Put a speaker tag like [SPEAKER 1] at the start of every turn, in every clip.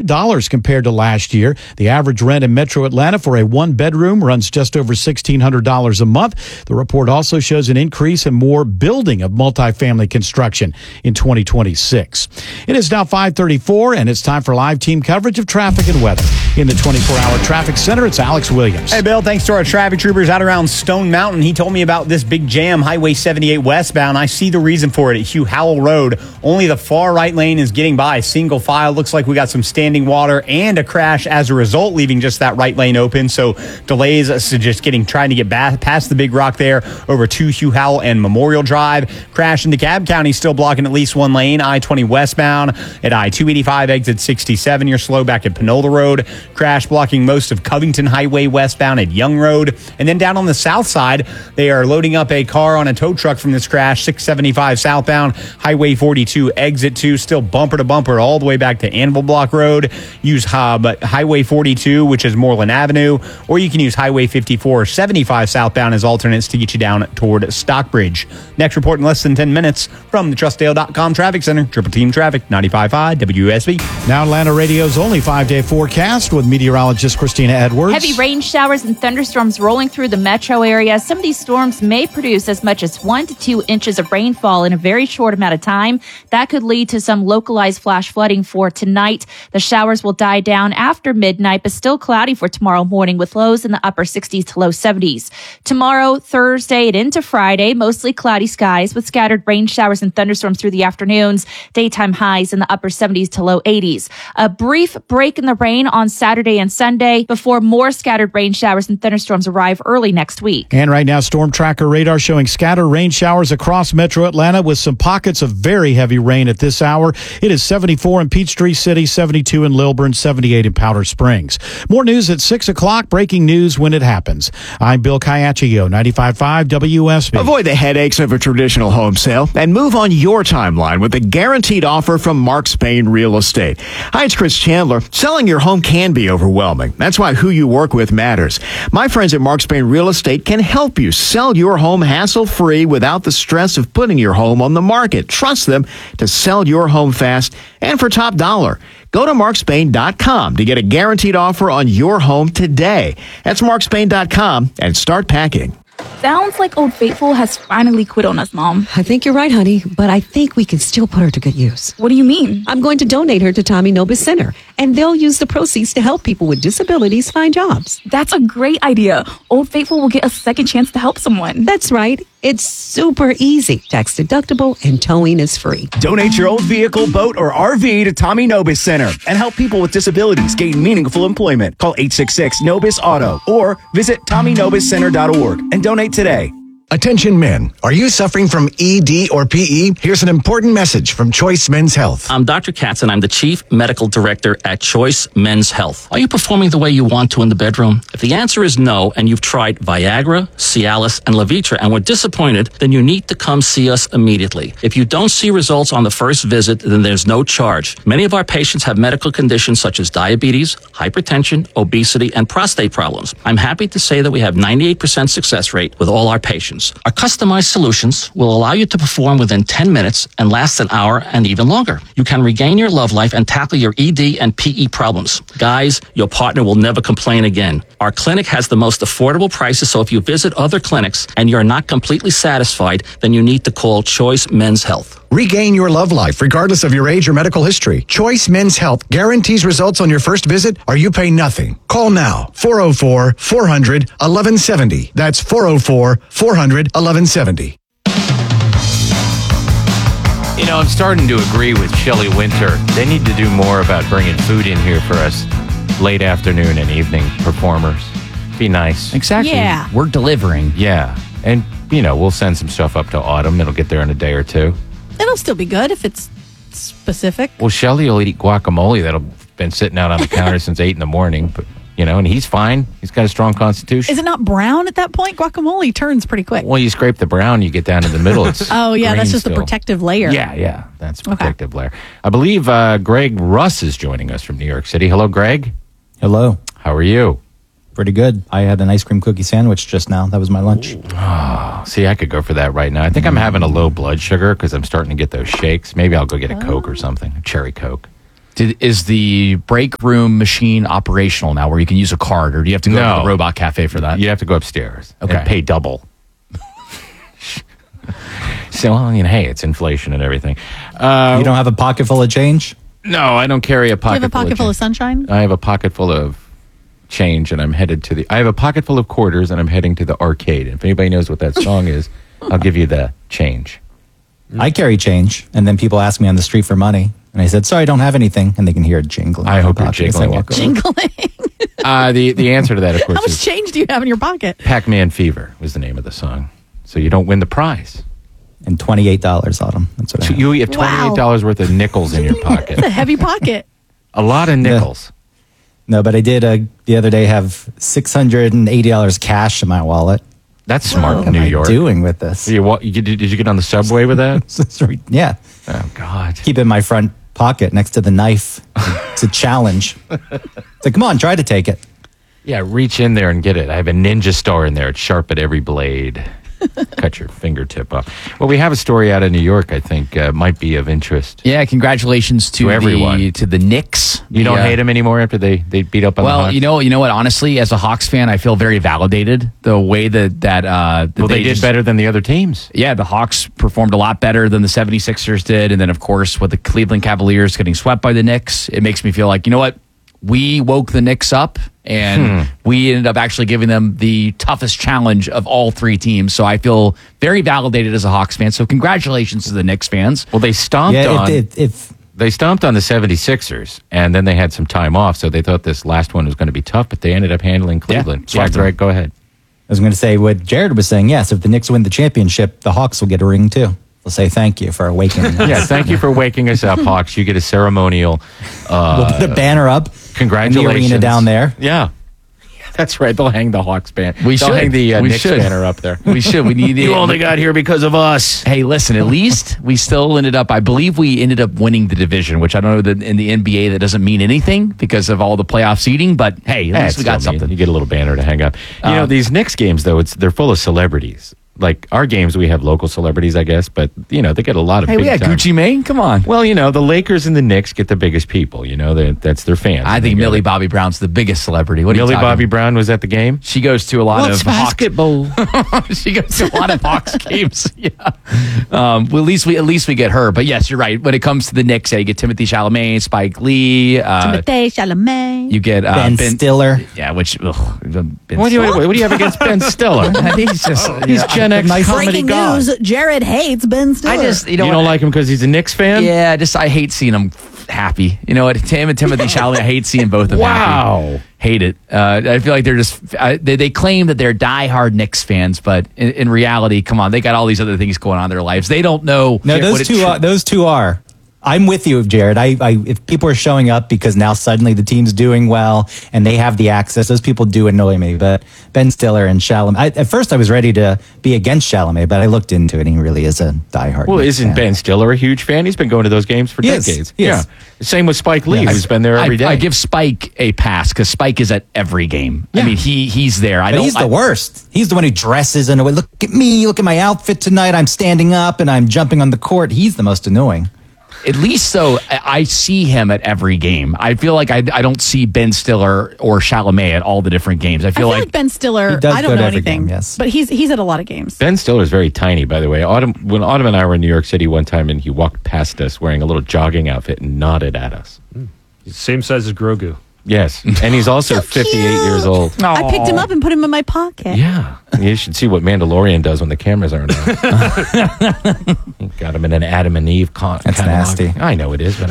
[SPEAKER 1] $5 compared to last year. The average rent in Metro Atlanta for a one-bedroom runs just over $1,600 a month. The report also shows an increase in more building of multifamily construction in 2026. It is now 5:34, and it's time for live team coverage of traffic and weather. In the 24-hour traffic center, it's Alex Williams.
[SPEAKER 2] Hey, Bill, thanks to our traffic troopers out around Stone Mountain. He told me about this big jam, Highway 78 westbound. I see the reason for it at Hugh Howell Road. Only the far right lane is getting by. Single file. Looks like we got some standing water and a crash as a result, leaving just that right lane open. So delays just trying to get past the big rock there over to Hugh Howell and Memorial Drive. Crash in DeKalb County still blocking at least one lane. I-20 westbound at I-285 exit 67. You're slow back at Panola Road. Crash blocking most of Covington Highway westbound at Young Road. And then down on the south side, they are loading up a car on a tow truck from this crash, 675 southbound, Highway 42 exit 2, still bumper to bumper all the way back to Anvil Block Road. Use Highway 42, which is Moreland Avenue, or you can use Highway 54 75 southbound as alternates to get you down toward Stockbridge. Next report in less than 10 minutes from the TrustDale.com Traffic Center. Triple Team Traffic, 95.5 WSB.
[SPEAKER 1] Now Atlanta Radio's only 5-day forecast with meteorologist Christina Edwards.
[SPEAKER 3] Heavy rain showers and thunderstorms rolling through the metro area. Some of these storms may produce as much as 1 to 2 inches of rainfall in a very short amount of time. That could lead to some localized flash flooding for tonight. The showers will die down after midnight, but still cloudy for tomorrow morning with lows in the upper 60s to low 70s. Tomorrow, Thursday, and into Friday, mostly cloudy skies with scattered rain showers and thunderstorms through the afternoons. Daytime highs in the upper 70s to low 80s. A brief break in the rain on Saturday and Sunday before more scattered rain showers and thunderstorms arrive early next week.
[SPEAKER 1] And right now, Storm Tracker radar showing scattered rain showers across metro Atlanta with some pockets of very heavy rain at this hour. It is 74 in Peachtree City, 72 in Lilburn, 78 in Powder Springs. More news at 6 o'clock. Breaking news when it happens. I'm Bill Caiaccio, 95.5 WSB.
[SPEAKER 4] Avoid the headaches of a traditional home sale and move on your timeline with a guaranteed offer from Mark Spain Real Estate. Hi, it's Chris Chandler. Selling your home can be overwhelming. That's why who you work with matters. My friends at Mark Spain Real Estate can help you sell your home hassle-free without the stress of putting your home on the market. Trust them to sell your home fast and for top dollar. Go to markspain.com to get a guaranteed offer on your home today. That's markspain.com and start packing.
[SPEAKER 5] Sounds like Old Faithful has finally quit on us, Mom.
[SPEAKER 6] I think you're right, honey, but I think we can still put her to good use.
[SPEAKER 5] What do you mean?
[SPEAKER 6] I'm going to donate her to Tommy Nobis Center, and they'll use the proceeds to help people with disabilities find jobs.
[SPEAKER 5] That's a great idea. Old Faithful will get a second chance to help someone.
[SPEAKER 6] That's right. It's super easy, tax deductible, and towing is free.
[SPEAKER 7] Donate your old vehicle, boat, or RV to Tommy Nobis Center and help people with disabilities gain meaningful employment. Call 866-NOBIS-AUTO or visit TommyNobisCenter.org and donate today.
[SPEAKER 8] Attention men, are you suffering from ED or PE? Here's an important message from Choice Men's Health.
[SPEAKER 9] I'm Dr. Katz and I'm the Chief Medical Director at Choice Men's Health. Are you performing the way you want to in the bedroom? If the answer is no and you've tried Viagra, Cialis, and Levitra and were disappointed, then you need to come see us immediately. If you don't see results on the first visit, then there's no charge. Many of our patients have medical conditions such as diabetes, hypertension, obesity, and prostate problems. I'm happy to say that we have 98% success rate with all our patients. Our customized solutions will allow you to perform within 10 minutes and last an hour and even longer. You can regain your love life and tackle your ED and PE problems. Guys, your partner will never complain again. Our clinic has the most affordable prices, so if you visit other clinics and you're not completely satisfied, then you need to call Choice Men's Health.
[SPEAKER 8] Regain your love life regardless of your age or medical history. Choice Men's Health guarantees results on your first visit or you pay nothing. Call now, 404-400-1170. That's 404-400-1170.
[SPEAKER 10] You know, I'm starting to agree with Shelley Winter. They need to do more about bringing food in here for us late afternoon and evening performers. Be nice.
[SPEAKER 11] Exactly.
[SPEAKER 3] Yeah.
[SPEAKER 11] We're delivering.
[SPEAKER 10] Yeah. And, you know, we'll send some stuff up to Autumn. It'll get there in a day or two.
[SPEAKER 12] It'll still be good if it's specific.
[SPEAKER 10] Well, Shelley will eat guacamole that'll been sitting out on the counter since 8 in the morning. But, you know, and he's fine. He's got a strong constitution.
[SPEAKER 12] Is it not brown at that point? Guacamole turns pretty quick.
[SPEAKER 10] Well, you scrape the brown, you get down to the middle. It's
[SPEAKER 12] oh, yeah, that's just
[SPEAKER 10] still.
[SPEAKER 12] a protective layer.
[SPEAKER 10] Yeah, that's a protective layer. I believe Greg Russ is joining us from New York City. Hello, Greg.
[SPEAKER 13] Hello.
[SPEAKER 10] How are you?
[SPEAKER 13] Pretty good. I had an ice cream cookie sandwich just now. That was my lunch.
[SPEAKER 10] Oh, see, I could go for that right now. I think I'm having a low blood sugar because I'm starting to get those shakes. Maybe I'll go get a Coke or something, a cherry Coke.
[SPEAKER 11] Is the break room machine operational now where you can use a card, or do you have to go to the Robot Cafe for that?
[SPEAKER 10] You have to go upstairs and
[SPEAKER 11] Okay.
[SPEAKER 10] pay double. So, well, hey, it's inflation and everything.
[SPEAKER 13] You don't have a pocket full of change?
[SPEAKER 10] No, I don't carry a
[SPEAKER 12] Do you
[SPEAKER 10] pocket
[SPEAKER 12] have a pocket full of
[SPEAKER 10] change.
[SPEAKER 12] sunshine?
[SPEAKER 10] I have a pocket full of change, and I'm headed to I have a pocket full of quarters, and I'm heading to the arcade. And if anybody knows what that song is, I'll give you the change.
[SPEAKER 13] I carry change, and then people ask me on the street for money. And I said, sorry, I don't have anything. And they can hear it jingling.
[SPEAKER 10] I
[SPEAKER 13] in
[SPEAKER 10] hope
[SPEAKER 13] my
[SPEAKER 10] you're
[SPEAKER 13] pocket as I
[SPEAKER 10] jingling
[SPEAKER 13] walk
[SPEAKER 10] it.
[SPEAKER 13] over.
[SPEAKER 12] Jingling.
[SPEAKER 10] The answer to that, of
[SPEAKER 12] How
[SPEAKER 10] course,
[SPEAKER 12] much
[SPEAKER 10] is
[SPEAKER 12] change do you have in your pocket?
[SPEAKER 10] Pac-Man Fever was the name of the song. So you don't win the prize.
[SPEAKER 13] And $28 on them. That's what I have.
[SPEAKER 10] You have $28 worth of nickels in your pocket.
[SPEAKER 12] It's a heavy pocket.
[SPEAKER 10] A lot of nickels.
[SPEAKER 13] No, but I did the other day have $680 cash in my wallet.
[SPEAKER 10] That's smart
[SPEAKER 13] What
[SPEAKER 10] in
[SPEAKER 13] am
[SPEAKER 10] New
[SPEAKER 13] I
[SPEAKER 10] York.
[SPEAKER 13] doing with this?
[SPEAKER 10] Did you get on the subway with that?
[SPEAKER 13] Yeah.
[SPEAKER 10] Oh, God.
[SPEAKER 13] Keep it in my front pocket next to the knife. It's a challenge. It's like, come on, try to take it.
[SPEAKER 10] Yeah, reach in there and get it. I have a ninja star in there. It's sharp at every blade. Cut your fingertip off. Well, we have a story out of New York, I think, might be of interest.
[SPEAKER 11] Yeah, congratulations to
[SPEAKER 10] everyone.
[SPEAKER 11] to the Knicks.
[SPEAKER 10] You don't hate them anymore after they beat up on the
[SPEAKER 11] Well,
[SPEAKER 10] Hawks?
[SPEAKER 11] you know what? Honestly, as a Hawks fan, I feel very validated. The way that
[SPEAKER 10] they did better than the other teams.
[SPEAKER 11] Yeah, the Hawks performed a lot better than the 76ers did. And then, of course, with the Cleveland Cavaliers getting swept by the Knicks, it makes me feel like, you know what? We woke the Knicks up, and we ended up actually giving them the toughest challenge of all three teams. So I feel very validated as a Hawks fan. So congratulations to the Knicks fans.
[SPEAKER 10] Well, they stomped on...
[SPEAKER 13] If
[SPEAKER 10] They stomped on the 76ers, and then they had some time off, so they thought this last one was going to be tough, but they ended up handling Cleveland. Yeah, Greg, go ahead.
[SPEAKER 13] I was going to say what Jared was saying. Yes, if the Knicks win the championship, the Hawks will get a ring too. We'll say thank you for awakening us.
[SPEAKER 10] Yeah, thank you for waking us up, Hawks. You get a ceremonial...
[SPEAKER 13] we'll put a banner up.
[SPEAKER 10] Congratulations.
[SPEAKER 13] In the arena down there.
[SPEAKER 10] Yeah. That's right. They'll hang the Hawks banner.
[SPEAKER 11] They'll
[SPEAKER 10] hang the
[SPEAKER 11] We
[SPEAKER 10] Knicks
[SPEAKER 11] should.
[SPEAKER 10] banner up there.
[SPEAKER 11] We should. We need
[SPEAKER 10] You only got here because of us.
[SPEAKER 11] Hey, listen, at least we still ended up, I believe we ended up winning the division, which I don't know that in the NBA that doesn't mean anything because of all the playoff seeding, but hey, at least we got something.
[SPEAKER 10] You get a little banner to hang up. You know, these Knicks games, though, they're full of celebrities. Like our games, we have local celebrities, I guess, but, they get a lot of
[SPEAKER 11] Hey,
[SPEAKER 10] big
[SPEAKER 11] we had
[SPEAKER 10] time.
[SPEAKER 11] Gucci Mane. Come on.
[SPEAKER 10] Well, the Lakers and the Knicks get the biggest people. That's their fans.
[SPEAKER 11] I think Millie Bobby Brown's the biggest celebrity. What are you
[SPEAKER 10] Millie
[SPEAKER 11] talking
[SPEAKER 10] Bobby Brown was at the game?
[SPEAKER 11] She goes to a lot
[SPEAKER 10] What's
[SPEAKER 11] of
[SPEAKER 10] basketball?
[SPEAKER 11] She goes to a lot of Hawks games. Yeah. Well, at least we get her. But yes, you're right. When it comes to the Knicks, you get Timothée Chalamet, Spike Lee.
[SPEAKER 12] Timothée Chalamet.
[SPEAKER 11] You get
[SPEAKER 13] Ben Stiller.
[SPEAKER 11] Yeah, which Ben
[SPEAKER 10] What do you have against Ben Stiller?
[SPEAKER 11] He's just
[SPEAKER 10] He's Gen X comedy
[SPEAKER 12] Breaking
[SPEAKER 10] god.
[SPEAKER 12] news, Jared hates Ben Stiller.
[SPEAKER 11] I just
[SPEAKER 10] You don't like him because he's a Knicks fan?
[SPEAKER 11] Yeah, I hate seeing him happy. You know what? Tim and Timothée Chalamet, I hate seeing both of them happy.
[SPEAKER 10] Wow.
[SPEAKER 11] Hate it. I feel like they're just, they claim that they're diehard Knicks fans, but in reality, come on, they got all these other things going on in their lives. They don't know.
[SPEAKER 13] No, those two are. I'm with you, Jared. If people are showing up because now suddenly the team's doing well and they have the access, those people do annoy me. But Ben Stiller and Chalamet, at first I was ready to be against Chalamet, but I looked into it and he really is a diehard.
[SPEAKER 10] Well,
[SPEAKER 13] Knicks
[SPEAKER 10] isn't
[SPEAKER 13] fan.
[SPEAKER 10] Ben Stiller a huge fan? He's been going to those games for decades.
[SPEAKER 13] Yes.
[SPEAKER 10] Yeah. Same with Spike Lee,
[SPEAKER 11] Yeah.
[SPEAKER 10] who's been there every day.
[SPEAKER 11] I give Spike a pass because Spike is at every game. I mean, he's there.
[SPEAKER 13] But he's the worst. He's the one who dresses in a way. Look at me. Look at my outfit tonight. I'm standing up and I'm jumping on the court. He's the most annoying.
[SPEAKER 11] At least so I see him at every game. I feel like I don't see Ben Stiller or Chalamet at all the different games. I feel
[SPEAKER 12] like Ben Stiller,
[SPEAKER 13] He does
[SPEAKER 12] I
[SPEAKER 13] go
[SPEAKER 12] don't
[SPEAKER 13] to
[SPEAKER 12] know
[SPEAKER 13] every
[SPEAKER 12] anything,
[SPEAKER 13] game, yes.
[SPEAKER 12] but he's at a lot of games.
[SPEAKER 10] Ben Stiller is very tiny, by the way. When Autumn and I were in New York City one time, and he walked past us wearing a little jogging outfit and nodded at us.
[SPEAKER 14] Same size as Grogu.
[SPEAKER 10] Yes, and he's also 58 years old.
[SPEAKER 12] I picked him up and put him in my pocket.
[SPEAKER 10] Yeah, you should see what Mandalorian does when the cameras aren't on. Got him in an Adam and Eve
[SPEAKER 13] That's
[SPEAKER 10] catalog.
[SPEAKER 13] nasty.
[SPEAKER 10] I know it is, but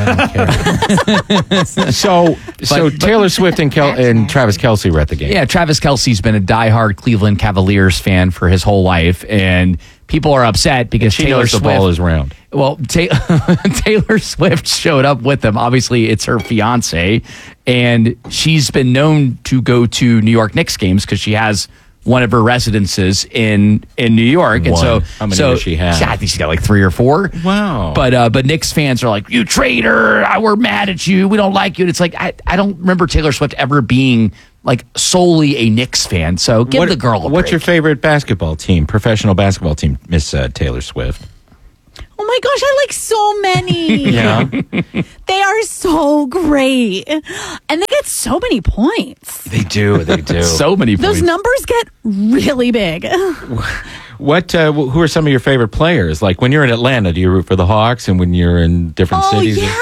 [SPEAKER 10] I don't care. so Taylor Swift and Travis Kelce were at the game.
[SPEAKER 11] Yeah, Travis Kelce's been a diehard Cleveland Cavaliers fan for his whole life, and people are upset because
[SPEAKER 10] She
[SPEAKER 11] Taylor
[SPEAKER 10] knows the
[SPEAKER 11] Swift
[SPEAKER 10] ball is round.
[SPEAKER 11] Well, Taylor Swift showed up with them. Obviously, it's her fiance, and she's been known to go to New York Knicks games because she has one of her residences in New York. And
[SPEAKER 10] One.
[SPEAKER 11] so,
[SPEAKER 10] How many does she have?
[SPEAKER 11] I think she's got like 3 or 4.
[SPEAKER 10] Wow.
[SPEAKER 11] But Knicks fans are like, "You traitor! We're mad at you. We don't like you." And it's like I don't remember Taylor Swift ever being like solely a Knicks fan. So give the girl a
[SPEAKER 10] What's
[SPEAKER 11] break.
[SPEAKER 10] your favorite basketball team, professional basketball team, Miss Taylor Swift?
[SPEAKER 12] Well, my my gosh, I like so many.
[SPEAKER 10] Yeah.
[SPEAKER 12] They are so great. And they get so many points.
[SPEAKER 10] They do.
[SPEAKER 11] So many
[SPEAKER 12] Those
[SPEAKER 11] points.
[SPEAKER 12] numbers get really big.
[SPEAKER 10] What? Who are some of your favorite players? Like when you're in Atlanta, do you root for the Hawks? And when you're in different
[SPEAKER 12] Oh,
[SPEAKER 10] cities?
[SPEAKER 12] yeah.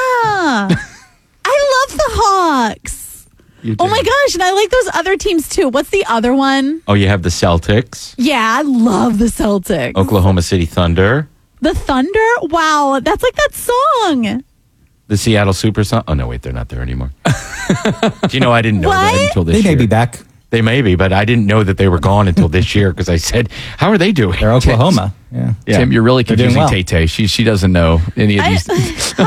[SPEAKER 12] I love the Hawks.
[SPEAKER 10] You
[SPEAKER 12] Oh
[SPEAKER 10] do.
[SPEAKER 12] my gosh, and I like those other teams too. What's the other one?
[SPEAKER 10] Oh, you have the Celtics,
[SPEAKER 12] Yeah, I love the Celtics.
[SPEAKER 10] Oklahoma City Thunder,
[SPEAKER 12] The Thunder? Wow, that's like that song.
[SPEAKER 10] the Seattle Supersonics. Oh, no, wait, they're not there anymore. Do you know I didn't know that
[SPEAKER 12] What?
[SPEAKER 10] until this
[SPEAKER 13] They
[SPEAKER 10] year.
[SPEAKER 13] may be back.
[SPEAKER 10] They may be, but I didn't know that they were gone until this year because I said, how are they doing?
[SPEAKER 13] They're Oklahoma. Yeah.
[SPEAKER 11] Tim, you're really
[SPEAKER 13] They're doing
[SPEAKER 11] confusing
[SPEAKER 13] well.
[SPEAKER 11] Tay-Tay. She doesn't know any of these.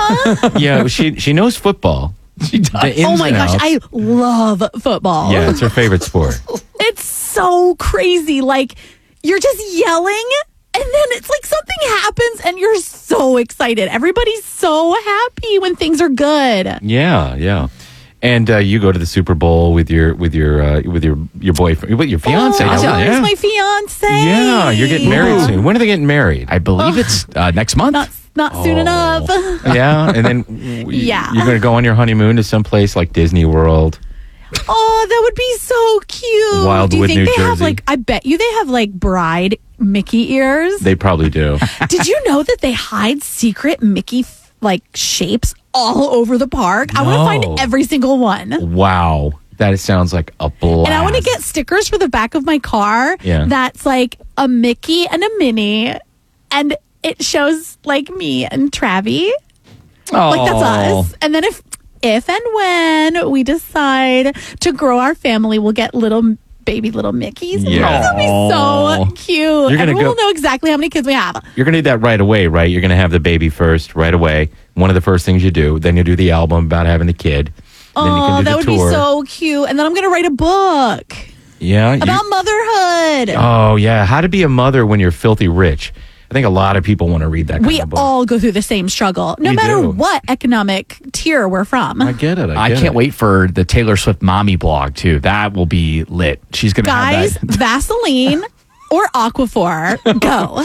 [SPEAKER 10] Yeah, she knows football.
[SPEAKER 11] She does.
[SPEAKER 10] The ins
[SPEAKER 12] Oh my
[SPEAKER 10] and
[SPEAKER 12] gosh,
[SPEAKER 10] outs.
[SPEAKER 12] I love football.
[SPEAKER 10] Yeah, it's her favorite sport.
[SPEAKER 12] It's so crazy. Like, you're just yelling, and then it's like something happens, and you're so excited. Everybody's so happy when things are good.
[SPEAKER 10] Yeah. And you go to the Super Bowl with your boyfriend, with your fiance.
[SPEAKER 12] Oh,
[SPEAKER 10] don't you?
[SPEAKER 12] John's my fiance.
[SPEAKER 10] Yeah, you're getting married soon. When are they getting married?
[SPEAKER 11] I believe it's next month.
[SPEAKER 12] Not soon enough.
[SPEAKER 10] Yeah, and then
[SPEAKER 12] Yeah.
[SPEAKER 10] you're going to go on your honeymoon to some place like Disney World.
[SPEAKER 12] Oh, that would be so cute.
[SPEAKER 10] Wildwood,
[SPEAKER 12] Do you think
[SPEAKER 10] New
[SPEAKER 12] they have
[SPEAKER 10] Jersey.
[SPEAKER 12] like? I bet you they have like bride Mickey ears.
[SPEAKER 10] They probably do.
[SPEAKER 12] Did you know that they hide secret Mickey like shapes all over the park? I want to
[SPEAKER 10] No.
[SPEAKER 12] find every single one.
[SPEAKER 10] Wow, that sounds like a blast.
[SPEAKER 12] And I want to get stickers for the back of my car
[SPEAKER 10] Yeah.
[SPEAKER 12] that's like a Mickey and a Minnie, and it shows like me and Travi. Like that's us. And then if and when we decide to grow our family, we'll get little Mickeys.
[SPEAKER 10] Yeah.
[SPEAKER 12] That'll be so cute.
[SPEAKER 10] You're gonna
[SPEAKER 12] Everyone
[SPEAKER 10] go-
[SPEAKER 12] will know exactly how many kids we have.
[SPEAKER 10] You're going to do that right away, right? You're going to have the baby first, right away. One of the first things you do. Then you do the album about having the kid. Then you
[SPEAKER 12] Oh,
[SPEAKER 10] can do
[SPEAKER 12] that
[SPEAKER 10] the
[SPEAKER 12] would
[SPEAKER 10] tour.
[SPEAKER 12] be so cute. And then I'm going to write a book
[SPEAKER 10] Yeah.
[SPEAKER 12] about motherhood.
[SPEAKER 10] Oh, yeah. How to be a mother when you're filthy rich. I think a lot of people want to read that kind
[SPEAKER 12] We
[SPEAKER 10] of book.
[SPEAKER 12] all go through the same struggle, no
[SPEAKER 10] We
[SPEAKER 12] matter
[SPEAKER 10] do.
[SPEAKER 12] what economic tier we're from.
[SPEAKER 10] I get it.
[SPEAKER 11] I can't wait for the Taylor Swift mommy blog too. That will be lit. She's gonna
[SPEAKER 12] Guys,
[SPEAKER 11] have that.
[SPEAKER 12] Vaseline or Aquaphor, go.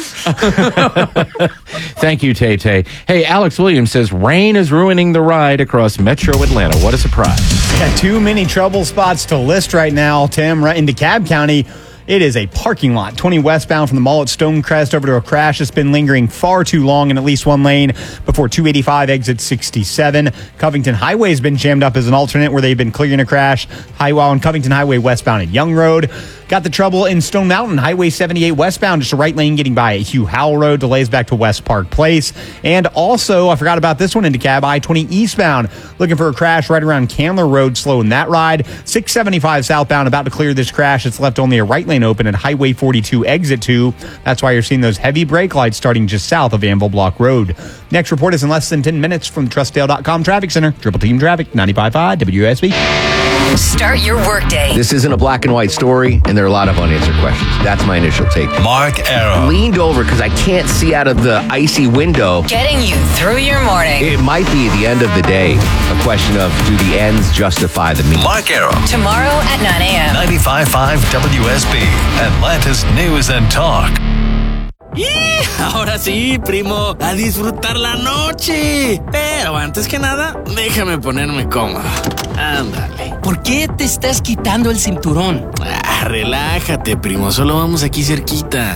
[SPEAKER 10] Thank you, Tay Tay. Hey, Alex Williams says rain is ruining the ride across Metro Atlanta. What a surprise.
[SPEAKER 2] Got too many trouble spots to list right now, Tim. Right in DeKalb County, it is a parking lot. 20 westbound from the mall at Stonecrest over to a crash that's been lingering far too long in at least one lane before 285 exit 67. Covington Highway has been jammed up as an alternate where they've been clearing a crash. Highway on Covington Highway westbound at Young Road. Got the trouble in Stone Mountain, Highway 78 westbound, just a right lane getting by at Hugh Howell Road, delays back to West Park Place. And also, I forgot about this one in DeKalb, I-20 eastbound, looking for a crash right around Candler Road, slowing that ride. 675 southbound, about to clear this crash. It's left only a right lane open at Highway 42 exit 2. That's why you're seeing those heavy brake lights starting just south of Anvil Block Road. Next report is in less than 10 minutes from the TrustDale.com Traffic Center. Triple Team Traffic, 95.5 WSB.
[SPEAKER 15] Start your workday.
[SPEAKER 16] This isn't a black and white story, and there are a lot of unanswered questions. That's my initial take.
[SPEAKER 15] Mark Arrow.
[SPEAKER 16] Leaned over because I can't see out of the icy window.
[SPEAKER 15] Getting you through your morning.
[SPEAKER 16] It might be the end of the day. A question of, do the ends justify the means?
[SPEAKER 15] Mark Arrow. Tomorrow at 9 a.m.
[SPEAKER 17] 95.5 WSB, Atlanta's News and Talk.
[SPEAKER 18] Ahora sí, primo, a disfrutar la noche. Pero antes que nada, déjame ponerme cómodo. Ándale. ¿Por qué te estás quitando el cinturón? Relájate, primo, solo vamos aquí cerquita.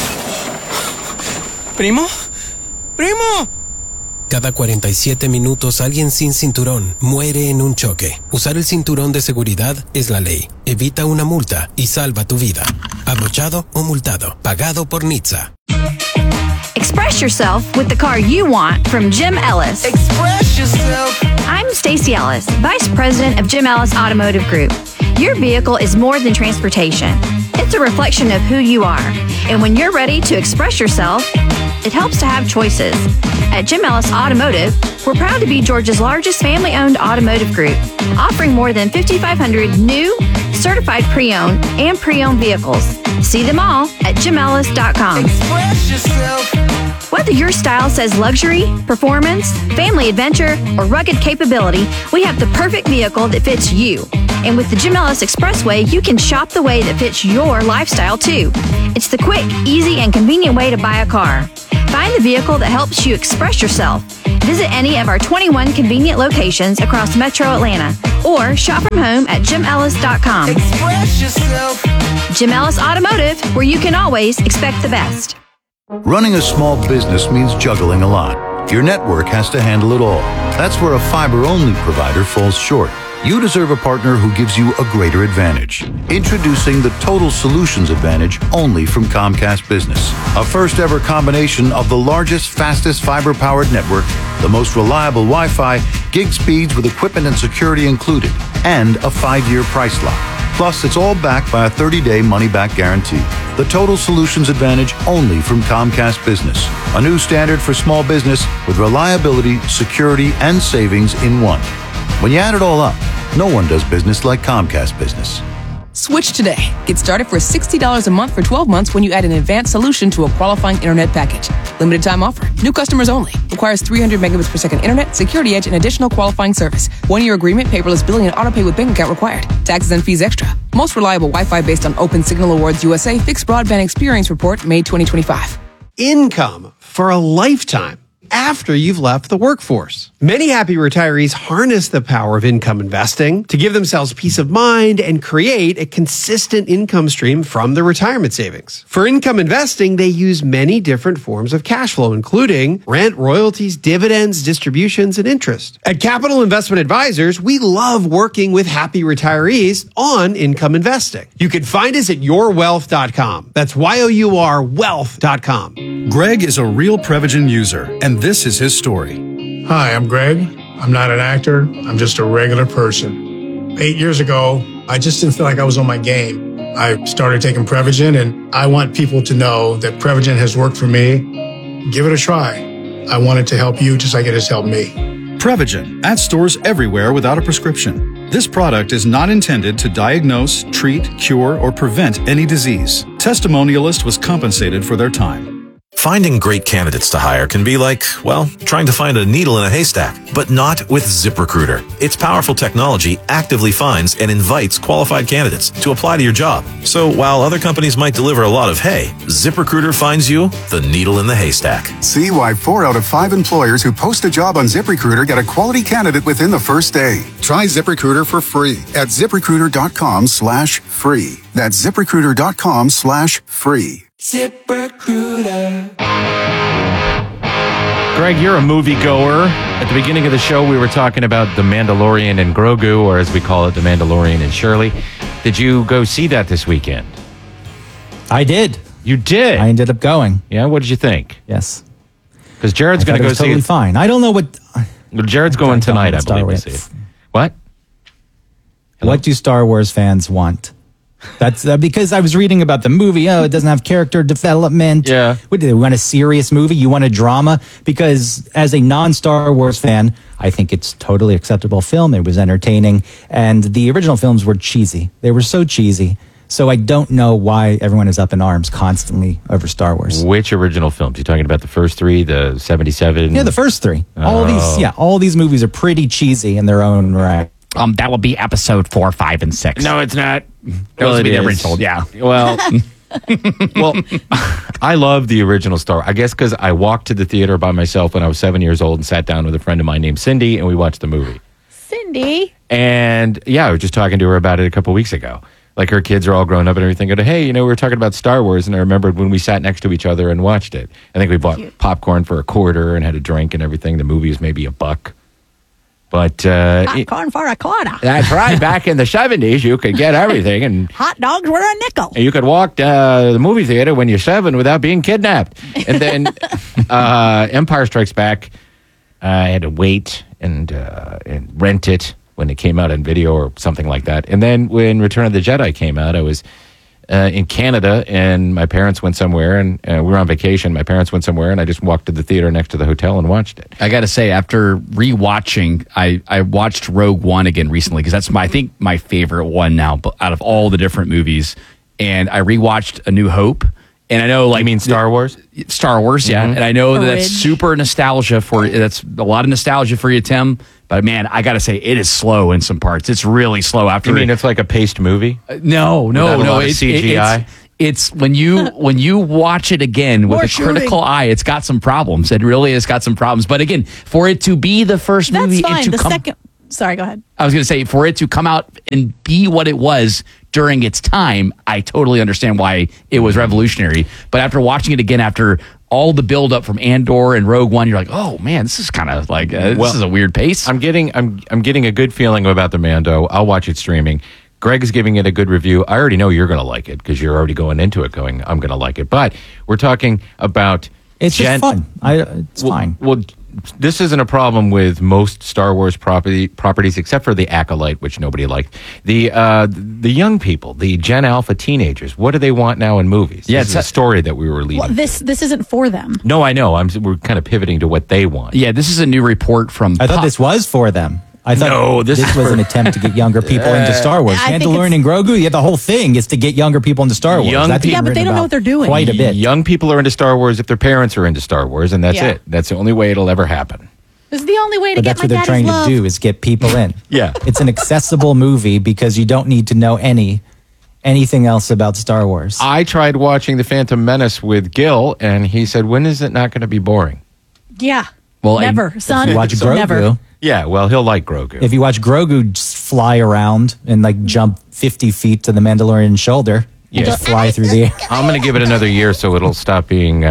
[SPEAKER 18] ¿Primo? ¡Primo!
[SPEAKER 19] Cada 47 minutos alguien sin cinturón muere en un choque. Usar el cinturón de seguridad es la ley. Evita una multa y salva tu vida. Abrochado o multado. Pagado por NHTSA.
[SPEAKER 20] Express yourself with the car you want from Jim Ellis.
[SPEAKER 18] Express yourself.
[SPEAKER 20] I'm Stacey Ellis, Vice President of Jim Ellis Automotive Group. Your vehicle is more than transportation. It's a reflection of who you are. And when you're ready to express yourself, it helps to have choices. At Jim Ellis Automotive, we're proud to be Georgia's largest family-owned automotive group, offering more than 5,500 new, certified pre-owned, and pre-owned vehicles. See them all at JimEllis.com.
[SPEAKER 18] Express yourself.
[SPEAKER 20] Whether your style says luxury, performance, family adventure, or rugged capability, we have the perfect vehicle that fits you. And with the Jim Ellis Expressway, you can shop the way that fits your lifestyle too. It's the quick, easy, and convenient way to buy a car. Find the vehicle that helps you express yourself. Visit any of our 21 convenient locations across Metro Atlanta or shop from home at jimellis.com.
[SPEAKER 15] Express yourself.
[SPEAKER 20] Jim Ellis Automotive, where you can always expect the best.
[SPEAKER 21] Running a small business means juggling a lot. Your network has to handle it all. That's where a fiber-only provider falls short. You deserve a partner who gives you a greater advantage. Introducing the Total Solutions Advantage only from Comcast Business. A first-ever combination of the largest, fastest fiber-powered network, the most reliable Wi-Fi, gig speeds with equipment and security included, and a 5-year price lock. Plus, it's all backed by a 30-day money-back guarantee. The Total Solutions Advantage only from Comcast Business. A new standard for small business with reliability, security, and savings in one. When you add it all up, no one does business like Comcast Business.
[SPEAKER 22] Switch today. Get started for $60 a month for 12 months when you add an advanced solution to a qualifying internet package. Limited time offer. New customers only. Requires 300 megabits per second internet, security edge, and additional qualifying service. 1-year agreement, paperless billing, and autopay with bank account required. Taxes and fees extra. Most reliable Wi-Fi based on Open Signal Awards USA Fixed Broadband Experience Report, May 2025.
[SPEAKER 23] Income for a lifetime after you've left the workforce. Many happy retirees harness the power of income investing to give themselves peace of mind and create a consistent income stream from their retirement savings. For income investing, they use many different forms of cash flow, including rent, royalties, dividends, distributions, and interest. At Capital Investment Advisors, we love working with happy retirees on income investing. You can find us at yourwealth.com. That's YOUR wealth.com.
[SPEAKER 24] Greg is a real Prevagen user, and this is his story.
[SPEAKER 25] Hi, I'm Greg. I'm not an actor. I'm just a regular person. 8 years ago, I just didn't feel like I was on my game. I started taking Prevagen, and I want people to know that Prevagen has worked for me. Give it a try. I want it to help you just like it has helped me.
[SPEAKER 24] Prevagen, at stores everywhere without a prescription. This product is not intended to diagnose, treat, cure, or prevent any disease. Testimonialist was compensated for their time.
[SPEAKER 26] Finding great candidates to hire can be like, well, trying to find a needle in a haystack, but not with ZipRecruiter. Its powerful technology actively finds and invites qualified candidates to apply to your job. So while other companies might deliver a lot of hay, ZipRecruiter finds you the needle in the haystack.
[SPEAKER 27] See why 4 out of 5 employers who post a job on ZipRecruiter get a quality candidate within the first day. Try ZipRecruiter for free at ZipRecruiter.com/free. That's ZipRecruiter.com/free.
[SPEAKER 15] ZipRecruiter.
[SPEAKER 10] Greg, you're a moviegoer. At the beginning of the show, we were talking about The Mandalorian and Grogu, or as we call it, The Mandalorian and Shirley. Did you go see that this weekend?
[SPEAKER 13] I did.
[SPEAKER 10] You did?
[SPEAKER 13] I ended up going.
[SPEAKER 10] Yeah, what did you think?
[SPEAKER 13] Yes.
[SPEAKER 10] Because Jared's going to go see
[SPEAKER 13] totally
[SPEAKER 10] it.
[SPEAKER 13] Fine. I don't know what...
[SPEAKER 10] Well, Jared's going tonight, I believe, to see it. What? Hello?
[SPEAKER 13] What do Star Wars fans want? That's because I was reading about the movie. Oh, it doesn't have character development.
[SPEAKER 10] Yeah.
[SPEAKER 13] What, do you want a serious movie? You want a drama? Because as a non-Star Wars fan, I think it's totally acceptable film. It was entertaining. And the original films were cheesy. They were so cheesy. So I don't know why everyone is up in arms constantly over Star Wars.
[SPEAKER 10] Which original films? You talking about the first 3, the 77?
[SPEAKER 13] Yeah, the first 3. All these movies are pretty cheesy in their own right.
[SPEAKER 11] That will be episode 4, 5, and 6.
[SPEAKER 10] No, it's not.
[SPEAKER 11] Those will be the original. Yeah.
[SPEAKER 10] Well, I love the original Star Wars. I guess because I walked to the theater by myself when I was 7 years old and sat down with a friend of mine named Cindy, and we watched the movie.
[SPEAKER 12] Cindy?
[SPEAKER 10] And yeah, I was just talking to her about it a couple weeks ago. Like her kids are all grown up and everything. Go, hey, we were talking about Star Wars, and I remembered when we sat next to each other and watched it. I think we bought popcorn for $0.25 and had a drink and everything. The movie was maybe $1. But
[SPEAKER 12] Popcorn for $0.25.
[SPEAKER 10] That's right. Back in the 70s, you could get everything, and
[SPEAKER 12] Hot dogs were $0.05.
[SPEAKER 10] you could walk to the movie theater when you're 7 without being kidnapped. And then Empire Strikes Back, I had to wait and rent it when it came out on video or something like that. And then when Return of the Jedi came out, I was in Canada, and my parents went somewhere, and we were on vacation. My parents went somewhere, and I just walked to the theater next to the hotel and watched it.
[SPEAKER 11] I got to say, after rewatching, I watched Rogue One again recently because that's I think my favorite one now out of all the different movies. And I rewatched A New Hope. And I know, like,
[SPEAKER 10] you mean Star Wars?
[SPEAKER 11] Star Wars, yeah.
[SPEAKER 10] Mm-hmm.
[SPEAKER 11] And I know that's super nostalgia that's a lot of nostalgia for you, Tim. But man, I got to say, it is slow in some parts. It's really slow after.
[SPEAKER 10] You mean it's like a paced movie?
[SPEAKER 11] No.
[SPEAKER 10] It's CGI.
[SPEAKER 11] it's when you watch it again with
[SPEAKER 12] More
[SPEAKER 11] a critical eye, it's got some problems. It really has got some problems. But again, for it to be the first
[SPEAKER 12] That's
[SPEAKER 11] movie,
[SPEAKER 12] fine.
[SPEAKER 11] and to
[SPEAKER 12] The
[SPEAKER 11] come,
[SPEAKER 12] second. Sorry, go ahead.
[SPEAKER 11] I was going to say, for it to come out and be what it was during its time, I totally understand why it was revolutionary. But after watching it again, after all the build up from Andor and Rogue One, you're like, oh man, this is kind of like this is a weird pace.
[SPEAKER 10] I'm getting a good feeling about the Mando. I'll watch it streaming. Greg is giving it a good review. I already know you're going to like it because you're already going into it going, I'm going to like it. But we're talking about
[SPEAKER 13] It's just fun. It's fine.
[SPEAKER 10] Well, this isn't a problem with most Star Wars properties, except for the Acolyte, which nobody liked. The young people, the Gen Alpha teenagers, what do they want now in movies?
[SPEAKER 11] Yeah,
[SPEAKER 10] this is a story that we were leading.
[SPEAKER 12] Well, this isn't for them.
[SPEAKER 10] No, I know. We're kind of pivoting to what they want.
[SPEAKER 11] Yeah, this is a new report from.
[SPEAKER 13] I thought this was for them. I thought this was an attempt to get younger people into Star Wars. Mandalorian and Grogu, the whole thing is to get younger people into Star Wars.
[SPEAKER 12] Yeah, but they don't know what they're doing.
[SPEAKER 13] Quite a bit.
[SPEAKER 10] Young people are into Star Wars if their parents are into Star Wars, and that's it. That's the only way it'll ever happen.
[SPEAKER 12] This is the only way to
[SPEAKER 13] But
[SPEAKER 12] get
[SPEAKER 13] that's
[SPEAKER 12] my
[SPEAKER 13] what they're
[SPEAKER 12] daddy's
[SPEAKER 13] trying
[SPEAKER 12] love.
[SPEAKER 13] to do is get people in.
[SPEAKER 10] Yeah.
[SPEAKER 13] It's an accessible movie because you don't need to know anything else about Star Wars.
[SPEAKER 10] I tried watching The Phantom Menace with Gil, and he said, when is it not going to be boring?
[SPEAKER 12] Yeah.
[SPEAKER 11] Well,
[SPEAKER 12] never, son.
[SPEAKER 13] If you watch Grogu,
[SPEAKER 12] Never.
[SPEAKER 10] Yeah, well, he'll like Grogu.
[SPEAKER 13] If you watch Grogu just fly around and like jump 50 feet to the Mandalorian shoulder, and just fly through the air.
[SPEAKER 10] I'm going to give it another year so it'll stop being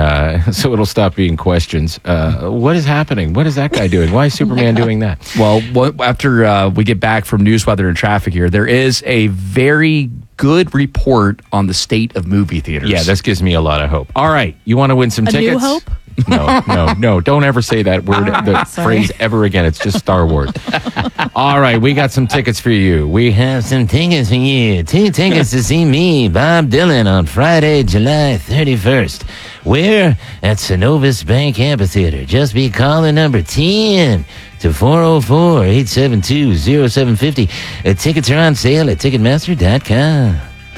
[SPEAKER 10] questions. What is happening? What is that guy doing? Why is Superman doing that?
[SPEAKER 11] Well, after we get back from news, weather, and traffic here, there is a very good report on the state of movie theaters.
[SPEAKER 10] Yeah, this gives me a lot of hope. All right, you want to win some
[SPEAKER 12] A
[SPEAKER 10] tickets?
[SPEAKER 12] new hope?
[SPEAKER 10] No. Don't ever say that word, the phrase ever again. It's just Star Wars. All right, we got some tickets for you. We have some tickets for you. 2 tickets to see me, Bob Dylan, on Friday, July 31st. Where? At Synovus Bank Amphitheater. Just be calling number 10 to 404-872-0750. Tickets are on sale at Ticketmaster.com.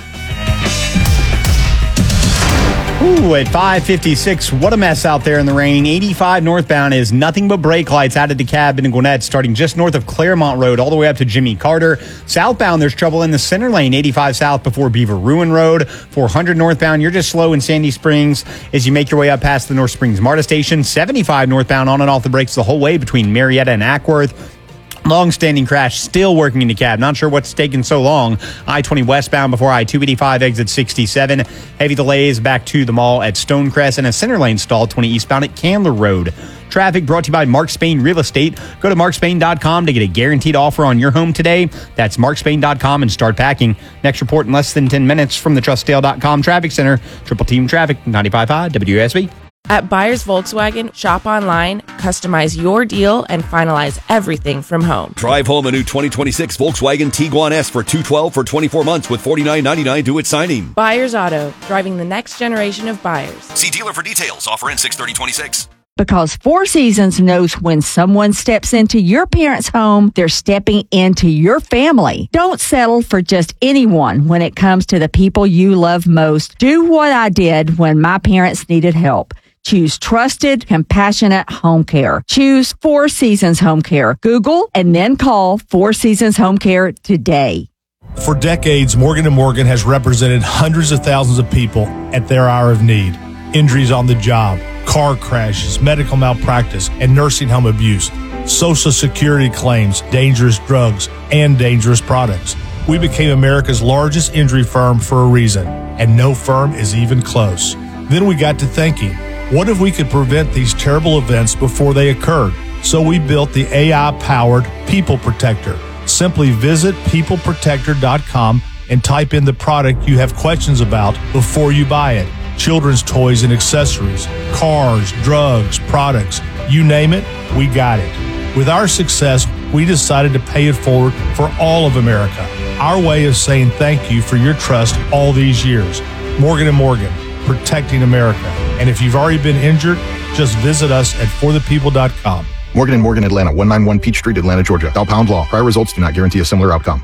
[SPEAKER 2] Ooh, at 5:56, what a mess out there in the rain. 85 northbound is nothing but brake lights out of DeKalb and Gwinnett, starting just north of Claremont Road all the way up to Jimmy Carter. Southbound, there's trouble in the center lane, 85 south before Beaver Ruin Road. 400 northbound, you're just slow in Sandy Springs as you make your way up past the North Springs MARTA station. 75 northbound, on and off the brakes the whole way between Marietta and Ackworth. Long-standing crash still working in DeKalb. Not sure what's taking so long. I-20 westbound before I-285 exit 67. Heavy delays back to the mall at Stonecrest, and a center lane stall 20 eastbound at Candler Road. Traffic brought to you by Mark Spain Real Estate. Go to markspain.com to get a guaranteed offer on your home today. That's markspain.com and start packing. Next report in less than 10 minutes from the trustdale.com Traffic Center. Triple Team Traffic, 95.5 WSB.
[SPEAKER 1] At Buyers Volkswagen, shop online, customize your deal, and finalize everything from home.
[SPEAKER 4] Drive home a new 2026 Volkswagen Tiguan S for $212 for 24 months with $49.99 due at signing.
[SPEAKER 1] Buyers Auto, driving the next generation of buyers.
[SPEAKER 4] See dealer for details. Offer in 6/30/26.
[SPEAKER 5] Because Four Seasons knows when someone steps into your parents' home, they're stepping into your family. Don't settle for just anyone when it comes to the people you love most. Do what I did when my parents needed help. Choose trusted, compassionate home care. Choose Four Seasons Home Care. Google and then call Four Seasons Home Care today.
[SPEAKER 6] For decades, Morgan & Morgan has represented hundreds of thousands of people at their hour of need. Injuries on the job, car crashes, medical malpractice, and nursing home abuse, Social Security claims, dangerous drugs, and dangerous products. We became America's largest injury firm for a reason, and no firm is even close. Then we got to thinking, what if we could prevent these terrible events before they occurred? So we built the AI-powered People Protector. Simply visit peopleprotector.com and type in the product you have questions about before you buy it. Children's toys and accessories, cars, drugs, products, you name it, we got it. With our success, we decided to pay it forward for all of America. Our way of saying thank you for your trust all these years. Morgan & Morgan, protecting America. And if you've already been injured, just visit us at forthepeople.com.
[SPEAKER 7] Morgan & Morgan, Atlanta, 191 Peachtree, Atlanta, Georgia. Dial pound law. Prior results do not guarantee a similar outcome.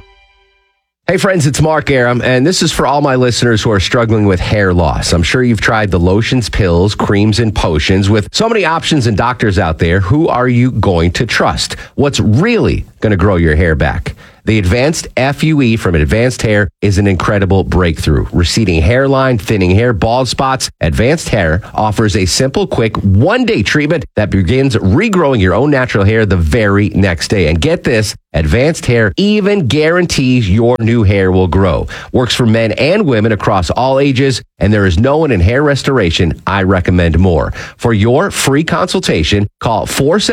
[SPEAKER 16] Hey friends, it's Mark Aram, and this is for all my listeners who are struggling with hair loss. I'm sure you've tried the lotions, pills, creams, and potions. With so many options and doctors out there, who are you going to trust? What's really going to grow your hair back? The Advanced FUE from Advanced Hair is an incredible breakthrough. Receding hairline, thinning hair, bald spots. Advanced Hair offers a simple, quick, one-day treatment that begins regrowing your own natural hair the very next day. And get this, Advanced Hair even guarantees your new hair will grow. Works for men and women across all ages, and there is no one in hair restoration I recommend more. For your free consultation, call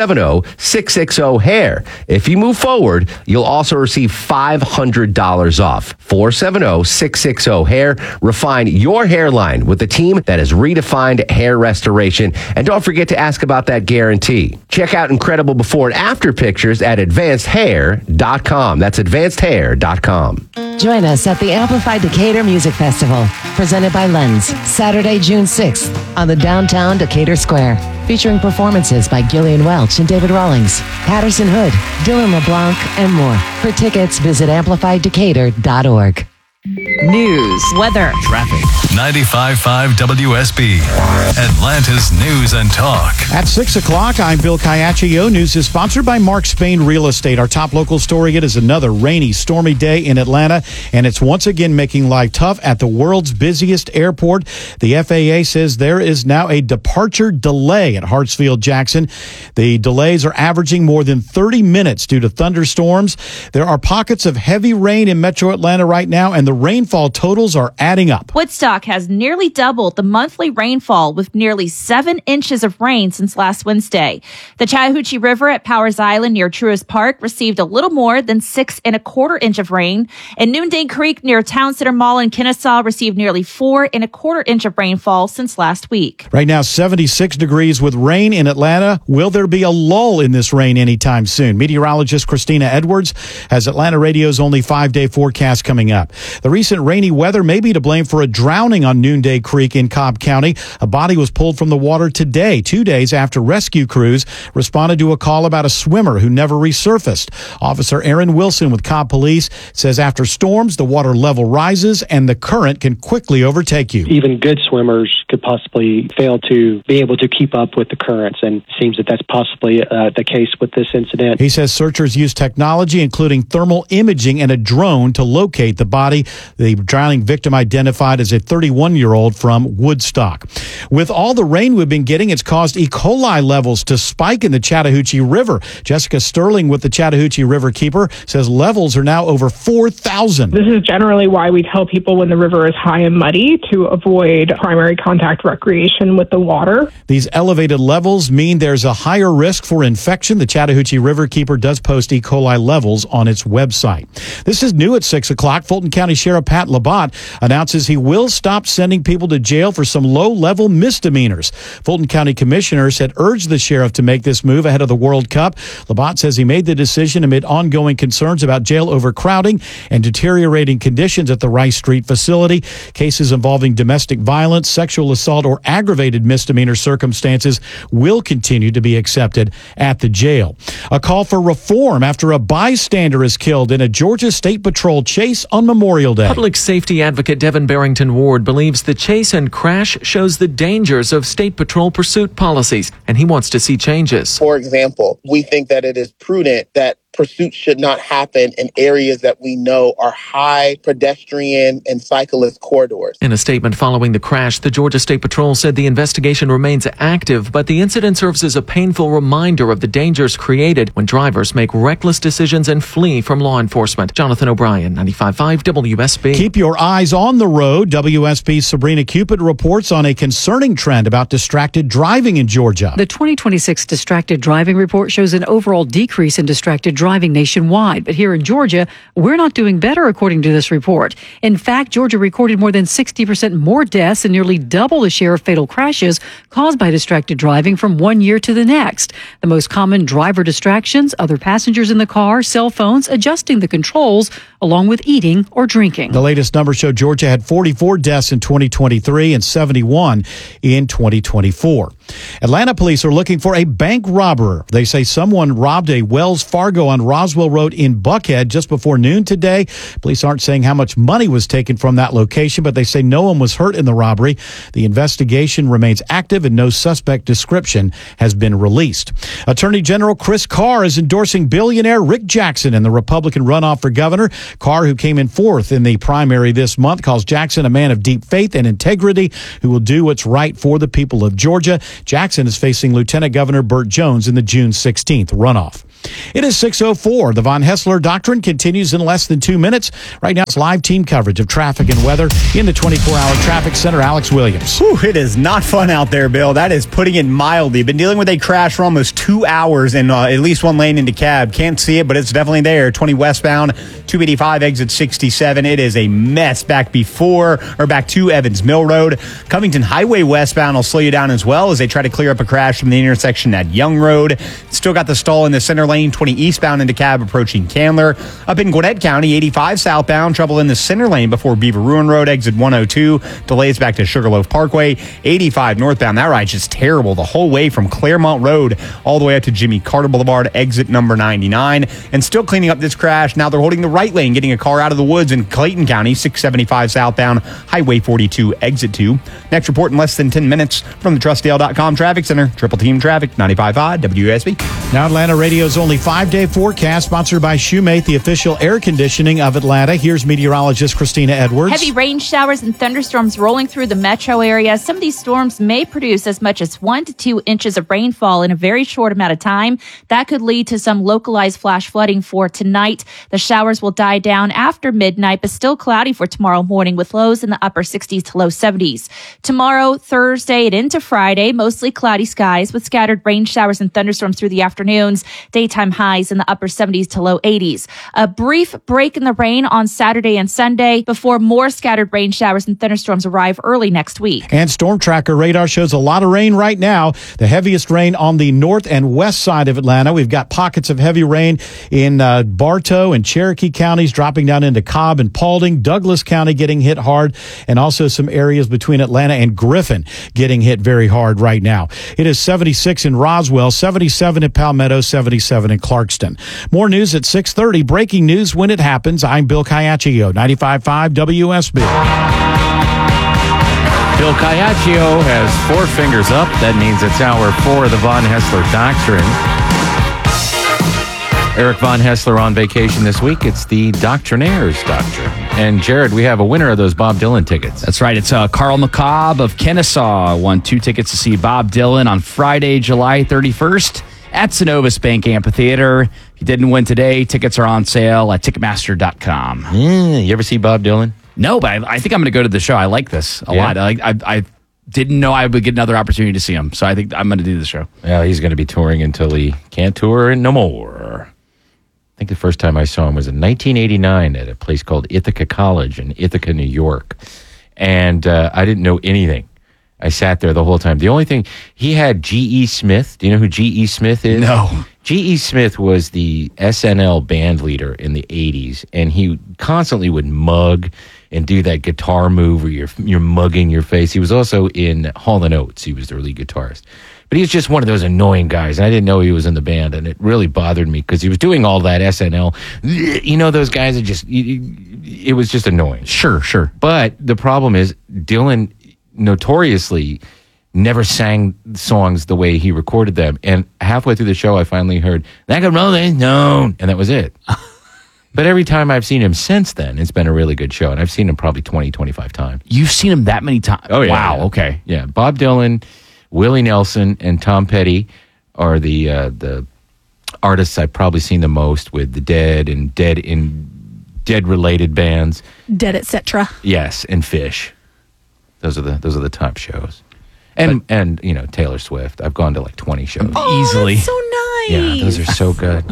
[SPEAKER 16] 470-660-HAIR. If you move forward, you'll also receive $500 off. 470-660-HAIR. Refine your hairline with a team that has redefined hair restoration. And don't forget to ask about that guarantee. Check out incredible before and after pictures at advancedhair.com. That's advancedhair.com.
[SPEAKER 3] Join us at the Amplified Decatur Music Festival, presented by Lens, Saturday, June 6th on the downtown Decatur Square, featuring performances by Gillian Welch and David Rawlings, Patterson Hood, Dylan LeBlanc, and more. For tickets, visit amplifieddecatur.org.
[SPEAKER 8] News, weather,
[SPEAKER 9] traffic. 95.5 WSB, Atlanta's News and Talk.
[SPEAKER 14] At 6 o'clock, I'm Bill Caiaccio. News is sponsored by Mark Spain Real Estate. Our top local story, it is another rainy, stormy day in Atlanta, and it's once again making life tough at the world's busiest airport. The FAA says there is now a departure delay at Hartsfield-Jackson. The delays are averaging more than 30 minutes due to thunderstorms. There are pockets of heavy rain in metro Atlanta right now, and the rainfall totals are adding up.
[SPEAKER 17] Woodstock has nearly doubled the monthly rainfall with nearly 7 inches of rain since last Wednesday. The Chattahoochee River at Powers Island near Truist Park received a little more than 6 1/4 inch of rain. And Noonday Creek near Town Center Mall in Kennesaw received nearly 4 1/4 inch of rainfall since last week.
[SPEAKER 14] Right now, 76 degrees with rain in Atlanta. Will there be a lull in this rain anytime soon? Meteorologist Christina Edwards has Atlanta Radio's only 5-day forecast coming up. The recent rainy weather may be to blame for a drowning on Noonday Creek in Cobb County. A body was pulled from the water today, 2 days after rescue crews responded to a call about a swimmer who never resurfaced. Officer Aaron Wilson with Cobb Police says after storms, the water level rises and the current can quickly overtake you.
[SPEAKER 18] Even good swimmers could possibly fail to be able to keep up with the currents, and it seems that that's possibly the case with this incident.
[SPEAKER 14] He says searchers used technology, including thermal imaging and a drone, to locate the body. The drowning victim identified as a 31-year-old from Woodstock. With all the rain we've been getting, it's caused E. coli levels to spike in the Chattahoochee River. Jessica Sterling with the Chattahoochee River Keeper says levels are now over 4,000.
[SPEAKER 19] This is generally why we tell people when the river is high and muddy to avoid primary contact recreation with the water.
[SPEAKER 14] These elevated levels mean there's a higher risk for infection. The Chattahoochee River Keeper does post E. coli levels on its website. This is new at 6 o'clock. Fulton County Sheriff Pat Labatt announces he will stop sending people to jail for some low-level misdemeanors. Fulton County commissioners had urged the sheriff to make this move ahead of the World Cup. Labatt says he made the decision amid ongoing concerns about jail overcrowding and deteriorating conditions at the Rice Street facility. Cases involving domestic violence, sexual assault, or aggravated misdemeanor circumstances will continue to be accepted at the jail. A call for reform after a bystander is killed in a Georgia State Patrol chase on Memorial Day.
[SPEAKER 28] Public safety advocate Devin Barrington Ward believes the chase and crash shows the dangers of State Patrol pursuit policies, and he wants to see changes.
[SPEAKER 29] For example, we think that it is prudent that pursuits should not happen in areas that we know are high pedestrian and cyclist corridors.
[SPEAKER 28] In a statement following the crash, the Georgia State Patrol said the investigation remains active, but the incident serves as a painful reminder of the dangers created when drivers make reckless decisions and flee from law enforcement. Jonathan O'Brien, 95.5 WSB.
[SPEAKER 14] Keep your eyes on the road. WSB's Sabrina Cupid reports on a concerning trend about distracted driving in Georgia.
[SPEAKER 30] The 2026 Distracted Driving Report shows an overall decrease in distracted driving nationwide. But here in Georgia, we're not doing better, according to this report. In fact, Georgia recorded more than 60% more deaths and nearly double the share of fatal crashes caused by distracted driving from one year to the next. The most common driver distractions, other passengers in the car, cell phones, adjusting the controls, along with eating or drinking.
[SPEAKER 14] The latest numbers show Georgia had 44 deaths in 2023 and 71 in 2024. Atlanta police are looking for a bank robber. They say someone robbed a Wells Fargo on Roswell Road in Buckhead just before noon today. Police aren't saying how much money was taken from that location, but they say no one was hurt in the robbery. The investigation remains active and no suspect description has been released. Attorney General Chris Carr is endorsing billionaire Rick Jackson in the Republican runoff for governor. Carr, who came in fourth in the primary this month, calls Jackson a man of deep faith and integrity who will do what's right for the people of Georgia. Jackson is facing Lieutenant Governor Burt Jones in the June 16th runoff. It is 6:04. The Von Hessler Doctrine continues in less than 2 minutes. Right now, it's live team coverage of traffic and weather in the 24-hour traffic center. Alex Williams.
[SPEAKER 2] Whew, it is not fun out there, Bill. That is putting it mildly. Been dealing with a crash for almost 2 hours in at least one lane into cab. Can't see it, but it's definitely there. 20 westbound, 285 exit 67. It is a mess back to Evans Mill Road. Covington Highway westbound will slow you down as well as they try to clear up a crash from the intersection at Young Road. Still got the stall in the center lane, 20 eastbound into cab approaching Candler. Up in Gwinnett County, 85 southbound, trouble in the center lane before Beaver Ruin Road, exit 102. Delays back to Sugarloaf Parkway. 85 northbound, that ride's just terrible the whole way from Claremont Road all the way up to Jimmy Carter Boulevard, exit number 99. And still cleaning up this crash. Now they're holding the right lane, getting a car out of the woods in Clayton County, 675 southbound, Highway 42, exit 2. Next report in less than 10 minutes from the TrustDale.com Traffic Center. Triple Team Traffic, 95.5 WSB.
[SPEAKER 14] Now Atlanta Radio's only 5-day forecast, sponsored by Shoemate, the official air conditioning of Atlanta. Here's meteorologist Christina Edwards.
[SPEAKER 17] Heavy rain showers and thunderstorms rolling through the metro area. Some of these storms may produce as much as 1 to 2 inches of rainfall in a very short amount of time. That could lead to some localized flash flooding for tonight. The showers will die down after midnight, but still cloudy for tomorrow morning with lows in the upper 60s to low 70s. Tomorrow, Thursday, and into Friday, mostly cloudy skies with scattered rain showers and thunderstorms through the afternoons. Daytime highs in the upper 70s to low 80s. A brief break in the rain on Saturday and Sunday before more scattered rain showers and thunderstorms arrive early next week.
[SPEAKER 14] And Storm Tracker radar shows a lot of rain right now. The heaviest rain on the north and west side of Atlanta. We've got pockets of heavy rain in Bartow and Cherokee counties, dropping down into Cobb and Paulding. Douglas County getting hit hard, and also some areas between Atlanta and Griffin getting hit very hard right now. It is 76 in Roswell, 77 in Palmetto, 77 in Clarkston. More news at 6:30. Breaking news when it happens. I'm Bill Caiaccio, 95.5 WSB.
[SPEAKER 10] Bill Caiaccio has 4 fingers up. That means it's hour 4 of the Von Hessler Doctrine. Eric Von Hessler on vacation this week. It's the Doctrinaires Doctrine. And Jared, we have a winner of those Bob Dylan tickets.
[SPEAKER 11] That's right. It's Carl McCobb of Kennesaw. Won 2 tickets to see Bob Dylan on Friday, July 31st at Synovus Bank Amphitheater. If you didn't win today, tickets are on sale at Ticketmaster.com.
[SPEAKER 10] You ever see Bob Dylan?
[SPEAKER 11] No, but I think I'm going to go to the show. I like this a lot. I didn't know I would get another opportunity to see him, so I think I'm going to do the show.
[SPEAKER 10] Yeah, he's going to be touring until he can't tour no more. I think the first time I saw him was in 1989 at a place called Ithaca College in Ithaca, New York. And I didn't know anything. I sat there the whole time. The only thing, he had G.E. Smith. Do you know who G.E. Smith is?
[SPEAKER 11] No.
[SPEAKER 10] G.E. Smith was the SNL band leader in the 80s, and he constantly would mug and do that guitar move where you're mugging your face. He was also in Hall & Oates. He was their lead guitarist. But he was just one of those annoying guys, and I didn't know he was in the band, and it really bothered me because he was doing all that SNL. You know, those guys are just, it was just annoying.
[SPEAKER 11] Sure.
[SPEAKER 10] But the problem is Dylan notoriously never sang songs the way he recorded them. And halfway through the show, I finally heard, "That could rolling, no," and that was it. But every time I've seen him since then, it's been a really good show. And I've seen him probably 20, 25 times.
[SPEAKER 11] You've seen him that many times?
[SPEAKER 10] Oh, yeah.
[SPEAKER 11] Wow,
[SPEAKER 10] yeah.
[SPEAKER 11] okay.
[SPEAKER 10] Yeah, Bob Dylan, Willie Nelson, and Tom Petty are the artists I've probably seen the most with the Dead and Dead-related bands.
[SPEAKER 12] Dead, etc.
[SPEAKER 10] Yes, and Fish. Those are the top shows. And you know, Taylor Swift. I've gone to like 20 shows.
[SPEAKER 11] Easily.
[SPEAKER 12] That's so nice.
[SPEAKER 10] Yeah, those are so good.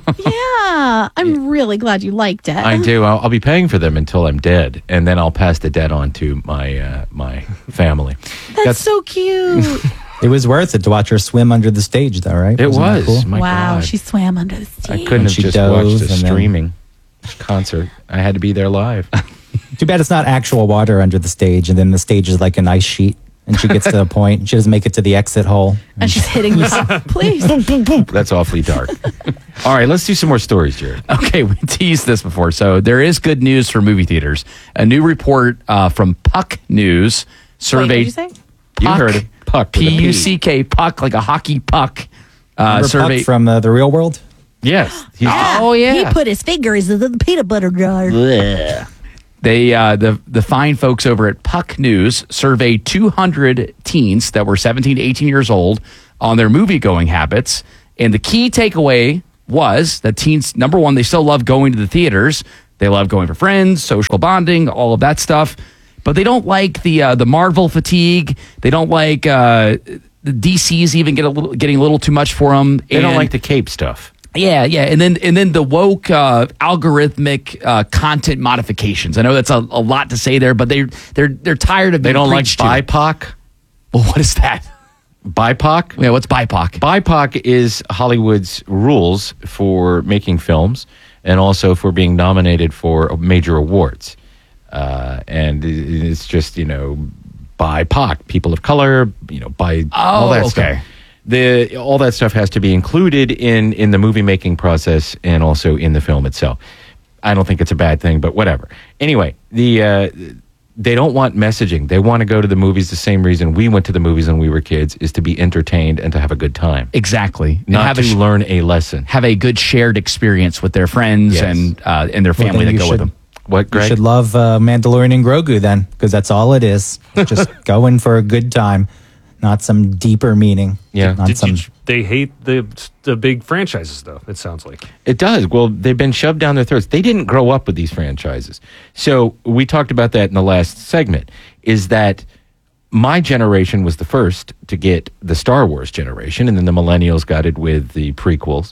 [SPEAKER 12] Yeah, I'm really glad you liked it.
[SPEAKER 10] I do. I'll be paying for them until I'm dead, and then I'll pass the debt on to my family.
[SPEAKER 12] That's so cute.
[SPEAKER 13] It was worth it to watch her swim under the stage, though, right?
[SPEAKER 10] It was.
[SPEAKER 13] Cool?
[SPEAKER 10] My
[SPEAKER 12] wow,
[SPEAKER 10] God.
[SPEAKER 12] she swam under the stage.
[SPEAKER 10] I couldn't have just watched a streaming concert. I had to be there live.
[SPEAKER 13] Too bad it's not actual water under the stage, and then the stage is like an ice sheet. And she gets to the point. She doesn't make it to the exit hole.
[SPEAKER 12] And she's hitting the please.
[SPEAKER 10] That's awfully dark. All right, let's do some more stories, Jared.
[SPEAKER 11] Okay, we teased this before. So there is good news for movie theaters. A new report from Puck News surveyed.
[SPEAKER 12] Wait, what did you say?
[SPEAKER 10] You heard it. Puck.
[SPEAKER 11] P-U-C-K, Puck, like a hockey puck.
[SPEAKER 13] Survey Puck from the Real World?
[SPEAKER 10] Yes.
[SPEAKER 11] Oh, yeah.
[SPEAKER 12] He put his fingers in the peanut butter jar.
[SPEAKER 11] They the fine folks over at Puck News surveyed 200 teens that were 17 to 18 years old on their movie-going habits. And the key takeaway was that teens, number one, they still love going to the theaters. They love going for friends, social bonding, all of that stuff. But they don't like the Marvel fatigue. They don't like the DC's even getting a little too much for them.
[SPEAKER 10] They don't like the cape stuff.
[SPEAKER 11] Yeah, and then the woke algorithmic content modifications. I know that's a lot to say there, but they're tired of.
[SPEAKER 10] They don't like
[SPEAKER 11] preached to.
[SPEAKER 10] BIPOC.
[SPEAKER 11] Well, what is that?
[SPEAKER 10] BIPOC?
[SPEAKER 11] Yeah, what's BIPOC?
[SPEAKER 10] BIPOC is Hollywood's rules for making films and also for being nominated for major awards. And it's just, BIPOC, people of color, all that stuff. All that stuff has to be included in the movie making process and also in the film itself. I don't think it's a bad thing, but whatever. Anyway, they don't want messaging. They want to go to the movies the same reason we went to the movies when we were kids, is to be entertained and to have a good time.
[SPEAKER 11] Exactly.
[SPEAKER 10] Not to learn a lesson.
[SPEAKER 11] Have a good shared experience with their friends and their family that go with them.
[SPEAKER 10] What, Greg?
[SPEAKER 13] You should love Mandalorian and Grogu then, because that's all it is. Just going for a good time, not some deeper meaning.
[SPEAKER 10] Yeah.
[SPEAKER 1] They hate the big franchises, though, it sounds like.
[SPEAKER 10] It does. Well, they've been shoved down their throats. They didn't grow up with these franchises. So we talked about that in the last segment, is that my generation was the first to get the Star Wars generation, and then the millennials got it with the prequels.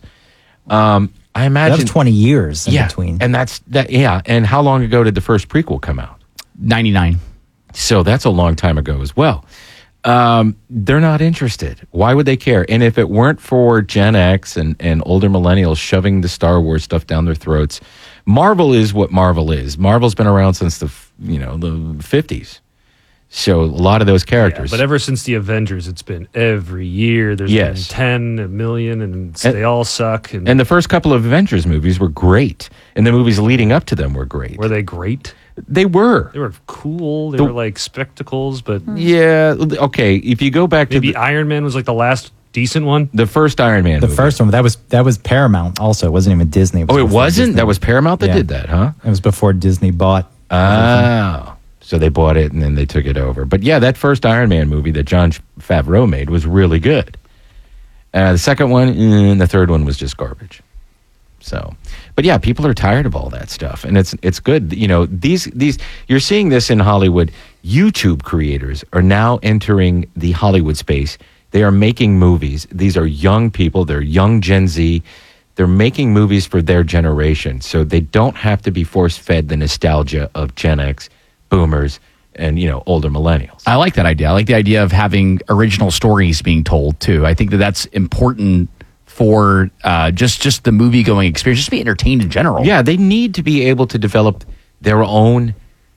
[SPEAKER 10] I imagine
[SPEAKER 13] that's 20 years in between.
[SPEAKER 10] And and how long ago did the first prequel come out?
[SPEAKER 11] 99.
[SPEAKER 10] So that's a long time ago as well. They're not interested. Why would they care? And if it weren't for Gen X and older millennials shoving the Star Wars stuff down their throats, Marvel is what Marvel is. Marvel's been around since the 50s. So a lot of those characters.
[SPEAKER 1] Yeah, but ever since the Avengers, it's been every year. There's been 10, a million, and they all suck.
[SPEAKER 10] And the first couple of Avengers movies were great. And the movies leading up to them were great.
[SPEAKER 1] Were they great?
[SPEAKER 10] They were.
[SPEAKER 1] They were cool. They were like spectacles, but...
[SPEAKER 10] Yeah, okay. If you go back
[SPEAKER 1] to... Iron Man was like the last decent one?
[SPEAKER 10] The first Iron Man movie.
[SPEAKER 13] First one, that was Paramount also. It wasn't even Disney.
[SPEAKER 10] It wasn't? Disney. That was Paramount that did that, huh?
[SPEAKER 13] It was before Disney bought
[SPEAKER 10] everything. So they bought it and then they took it over. But yeah, that first Iron Man movie that Jon Favreau made was really good. The second one, and the third one was just garbage. So, but yeah, people are tired of all that stuff, and it's good. These you're seeing this in Hollywood. YouTube creators are now entering the Hollywood space. They are making movies. These are young people. They're young Gen Z. They're making movies for their generation, so they don't have to be force-fed the nostalgia of Gen X, Boomers, and older millennials.
[SPEAKER 11] I like that idea. I like the idea of having original stories being told too. I think that's important for just the movie going experience, just to be entertained in general.
[SPEAKER 10] Yeah, they need to be able to develop their own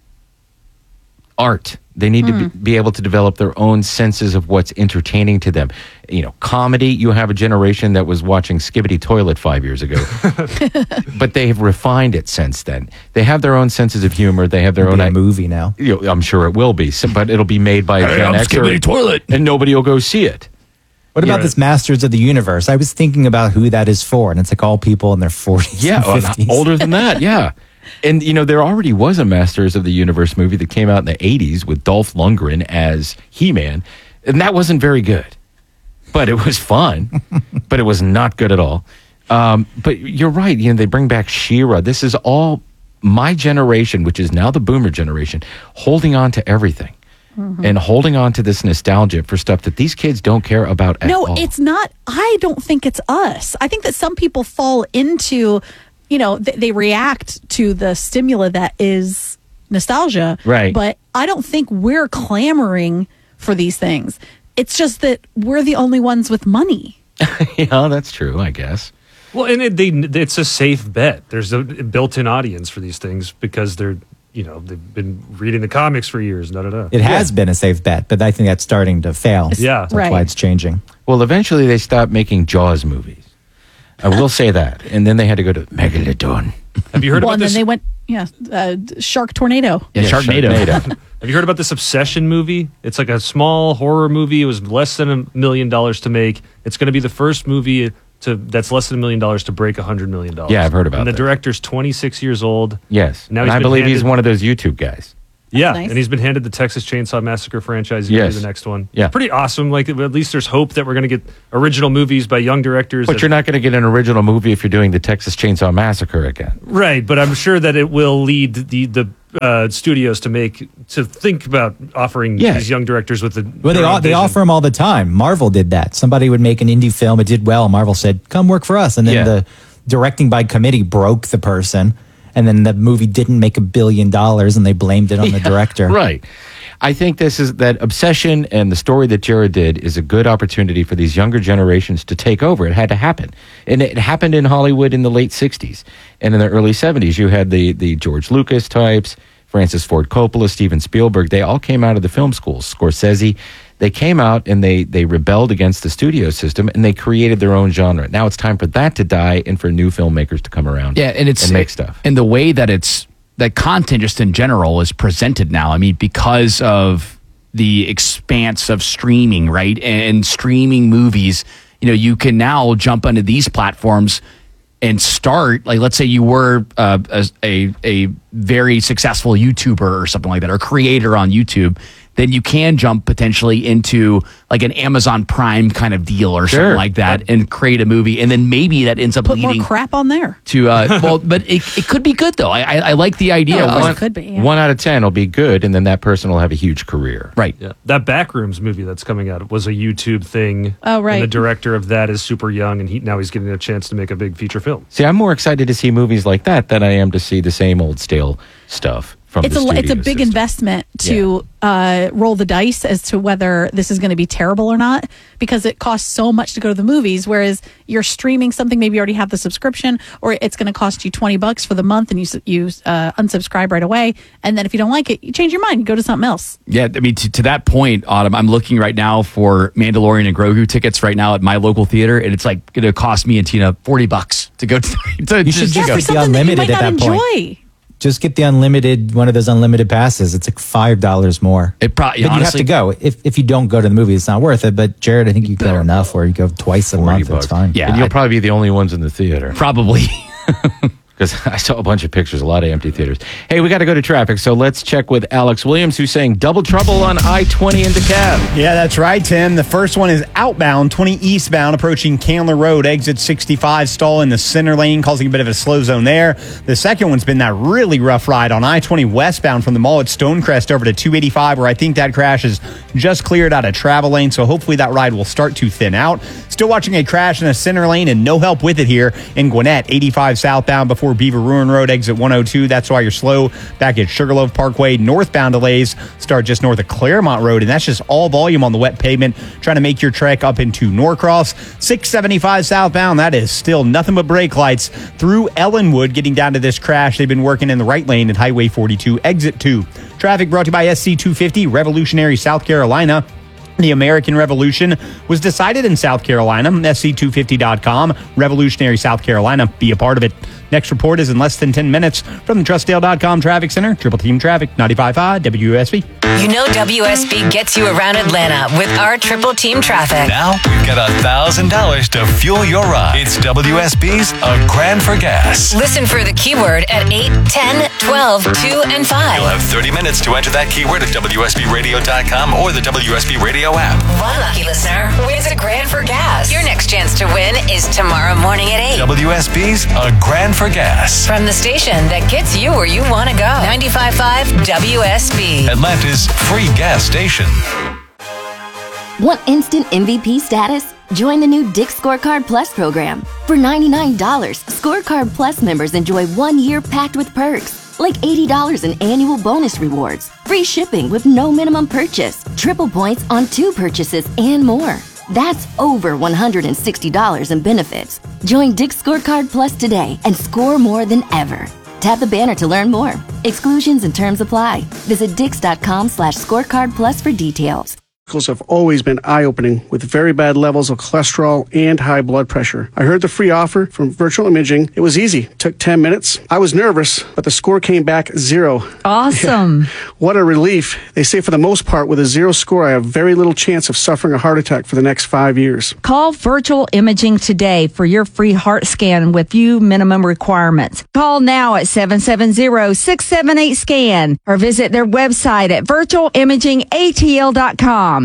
[SPEAKER 10] art. They need to be able to develop their own senses of what's entertaining to them. Comedy, you have a generation that was watching Skibbity Toilet 5 years ago. But they have refined it since then. They have their own senses of humor. They have their own
[SPEAKER 13] movie now.
[SPEAKER 10] I'm sure it will be, but it'll be made by a Gen Xer,
[SPEAKER 11] Toilet,
[SPEAKER 10] and nobody will go see it.
[SPEAKER 13] What about this Masters of the Universe? I was thinking about who that is for, and it's like all people in their 40s and 50s.
[SPEAKER 10] Older than that, yeah. And, there already was a Masters of the Universe movie that came out in the 80s with Dolph Lundgren as He-Man, and that wasn't very good. But it was fun, but it was not good at all. But you're right, they bring back She-Ra. This is all my generation, which is now the Boomer generation, holding on to everything. And holding on to this nostalgia for stuff that these kids don't care about at all.
[SPEAKER 12] No, it's not. I don't think it's us. I think that some people fall into, they react to the stimuli that is nostalgia.
[SPEAKER 10] Right.
[SPEAKER 12] But I don't think we're clamoring for these things. It's just that we're the only ones with money.
[SPEAKER 10] Yeah, that's true, I guess.
[SPEAKER 1] Well, and it's a safe bet. There's a built-in audience for these things because they're they've been reading the comics for years.
[SPEAKER 13] It has been a safe bet, but I think that's starting to fail.
[SPEAKER 1] Yeah.
[SPEAKER 13] That's why it's changing.
[SPEAKER 10] Well, eventually they stopped making Jaws movies. I will say that. And then they had to go to Megalodon.
[SPEAKER 1] Have you heard about
[SPEAKER 12] and
[SPEAKER 1] this?
[SPEAKER 12] then they went, Shark Tornado.
[SPEAKER 11] Yeah, Sharknado.
[SPEAKER 1] Have you heard about this Obsession movie? It's like a small horror movie. It was less than $1 million to make. It's going to be the first movie that's less than $1 million to break $100 million.
[SPEAKER 10] Yeah, I've heard about
[SPEAKER 1] And the
[SPEAKER 10] that.
[SPEAKER 1] director's 26 years old.
[SPEAKER 10] Yes.
[SPEAKER 1] Now
[SPEAKER 10] and I believe he's one of those YouTube guys.
[SPEAKER 1] Yeah,
[SPEAKER 12] nice.
[SPEAKER 1] and he's been handed the Texas Chainsaw Massacre franchise. He's going to be the next one.
[SPEAKER 10] Yeah.
[SPEAKER 1] Pretty awesome. Like, at least there's hope that we're going to get original movies by young directors.
[SPEAKER 10] But you're not going to get an original movie if you're doing the Texas Chainsaw Massacre again.
[SPEAKER 1] Right, but I'm sure that it will lead the studios to think about offering these young directors with
[SPEAKER 13] They offer them all the time. Marvel did that. Somebody would make an indie film, it did well. Marvel said, "Come work for us," and then the directing by committee broke the person, and then the movie didn't make $1 billion, and they blamed it on the director.
[SPEAKER 10] Right. I think that Obsession and the story that Jared did is a good opportunity for these younger generations to take over. It had to happen. And it happened in Hollywood in the late 60s. And in the early 70s, you had the George Lucas types, Francis Ford Coppola, Steven Spielberg. They all came out of the film schools. Scorsese. They came out and they rebelled against the studio system, and they created their own genre. Now it's time for that to die and for new filmmakers to come around and make stuff.
[SPEAKER 11] And the way that that content just in general is presented now. I mean, because of the expanse of streaming, right? And streaming movies, you can now jump onto these platforms and start, like, let's say you were a very successful YouTuber or something like that, or creator on YouTube, then you can jump potentially into like an Amazon Prime kind of deal or something like that and create a movie. And then maybe that ends up
[SPEAKER 12] Put
[SPEAKER 11] leading
[SPEAKER 12] more crap on there.
[SPEAKER 11] to, but it could be good though. I like the idea.
[SPEAKER 12] It could be. Yeah.
[SPEAKER 10] 1 out of 10 will be good, and then that person will have a huge career.
[SPEAKER 11] Right.
[SPEAKER 1] Yeah. That Backrooms movie that's coming out was a YouTube thing.
[SPEAKER 12] Oh, right.
[SPEAKER 1] And the director of that is super young, and now he's getting a chance to make a big feature film.
[SPEAKER 10] See, I'm more excited to see movies like that than I am to see the same old stale stuff from
[SPEAKER 12] It's
[SPEAKER 10] the studio
[SPEAKER 12] a big
[SPEAKER 10] system.
[SPEAKER 12] investment to roll the dice as to whether this is going to be terrible or not, because it costs so much to go to the movies, whereas you're streaming something, maybe you already have the subscription, or it's going to cost you $20 for the month, and you unsubscribe right away, and then if you don't like it, you change your mind, you go to something else.
[SPEAKER 11] Yeah, I mean, to that point, Autumn, I'm looking right now for Mandalorian and Grogu tickets right now at my local theater, and it's like going to cost me and Tina $40 to go to
[SPEAKER 13] You should just get the unlimited at that point. Just get the unlimited, one of those unlimited passes. It's like $5 more.
[SPEAKER 11] It probably,
[SPEAKER 13] but
[SPEAKER 11] honestly,
[SPEAKER 13] you have to go. If you don't go to the movie, it's not worth it. But Jared, I think you go enough where you go twice a month. It's fine.
[SPEAKER 10] Yeah, and you'll probably be the only ones in the theater.
[SPEAKER 11] Probably.
[SPEAKER 10] Because I saw a bunch of pictures, a lot of empty theaters. Hey, we got to go to traffic, so let's check with Alex Williams, who's saying double trouble on I-20 in DeKalb.
[SPEAKER 2] Yeah, that's right, Tim. The first one is outbound, 20 eastbound, approaching Candler Road, exit 65, stall in the center lane, causing a bit of a slow zone there. The second one's been that really rough ride on I-20 westbound from the mall at Stonecrest over to 285, where I think that crash is just cleared out of travel lane, so hopefully that ride will start to thin out. Still watching a crash in a center lane and no help with it here in Gwinnett, 85 southbound before Beaver Ruin Road, exit 102. That's why you're slow back at Sugarloaf Parkway. Northbound delays start just north of Claremont Road, and that's just all volume on the wet pavement trying to make your trek up into Norcross. 675 southbound, that is still nothing but brake lights through Ellenwood getting down to this crash. They've been working in the right lane at Highway 42, exit 2. Traffic brought to you by SC250, Revolutionary, South Carolina. The American Revolution was decided in South Carolina. SC250.com, Revolutionary, South Carolina. Be a part of it. Next report is in less than 10 minutes from the TrustDale.com Traffic Center. Triple Team Traffic, 95.5 WSB.
[SPEAKER 4] You know WSB gets you around Atlanta with our Triple Team Traffic.
[SPEAKER 9] Now we've got $1,000 to fuel your ride. It's WSB's A Grand for Gas.
[SPEAKER 4] Listen for the keyword at 8, 10, 12, 2, and 5.
[SPEAKER 9] You'll have 30 minutes to enter that keyword at WSBRadio.com or the WSB Radio app.
[SPEAKER 4] One lucky listener wins a grand for gas. Your next chance to win is tomorrow morning at 8.
[SPEAKER 9] WSB's A Grand for Gas.
[SPEAKER 4] From the station that gets you where you want to go. 95.5 WSB.
[SPEAKER 9] Atlanta's free gas station.
[SPEAKER 15] Want instant MVP status? Join the new Dick's Scorecard Plus program. For $99, Scorecard Plus members enjoy 1 year packed with perks, like $80 in annual bonus rewards, free shipping with no minimum purchase, triple points on 2 purchases, and more. That's over $160 in benefits. Join Dick's Scorecard Plus today and score more than ever. Tap the banner to learn more. Exclusions and terms apply. Visit Dix.com/scorecard plus for details.
[SPEAKER 5] Have always been eye-opening with very bad levels of cholesterol and high blood pressure. I heard the free offer from Virtual Imaging. It was easy. It took 10 minutes. I was nervous, but the score came back 0.
[SPEAKER 8] Awesome.
[SPEAKER 5] Yeah. What a relief. They say for the most part, with a 0 score, I have very little chance of suffering a heart attack for the next 5 years.
[SPEAKER 8] Call Virtual Imaging today for your free heart scan with few minimum requirements. Call now at 770-678-SCAN or visit their website at virtualimagingatl.com.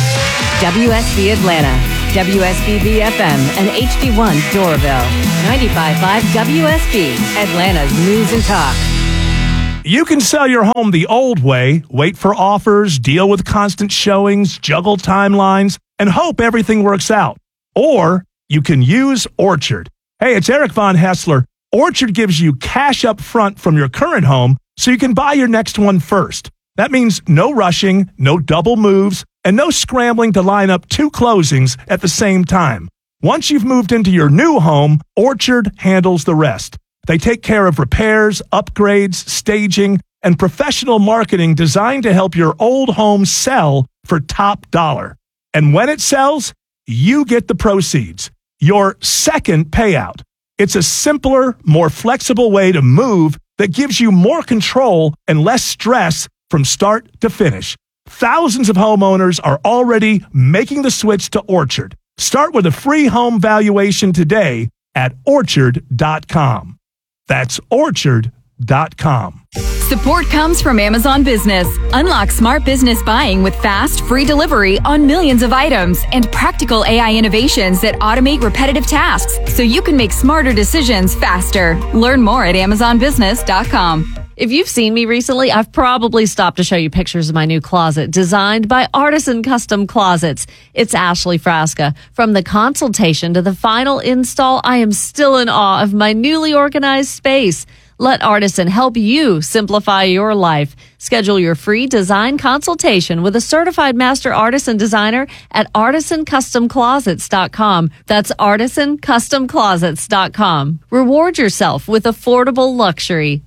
[SPEAKER 6] WSB Atlanta, WSB FM, and HD1 Doraville. 95.5 WSB, Atlanta's News and Talk.
[SPEAKER 20] You can sell your home the old way, wait for offers, deal with constant showings, juggle timelines, and hope everything works out. Or you can use Orchard. Hey, it's Eric Von Hessler. Orchard gives you cash up front from your current home so you can buy your next one first. That means no rushing, no double moves, and no scrambling to line up 2 closings at the same time. Once you've moved into your new home, Orchard handles the rest. They take care of repairs, upgrades, staging, and professional marketing designed to help your old home sell for top dollar. And when it sells, you get the proceeds, your second payout. It's a simpler, more flexible way to move that gives you more control and less stress from start to finish. Thousands of homeowners are already making the switch to Orchard. Start with a free home valuation today at Orchard.com. That's Orchard.com.
[SPEAKER 21] Support comes from Amazon Business. Unlock smart business buying with fast, free delivery on millions of items and practical AI innovations that automate repetitive tasks so you can make smarter decisions faster. Learn more at AmazonBusiness.com.
[SPEAKER 6] If you've seen me recently, I've probably stopped to show you pictures of my new closet designed by Artisan Custom Closets. It's Ashley Frasca. From the consultation to the final install, I am still in awe of my newly organized space. Let Artisan help you simplify your life. Schedule your free design consultation with a certified master artisan designer at artisancustomclosets.com. That's artisancustomclosets.com. Reward yourself with affordable luxury.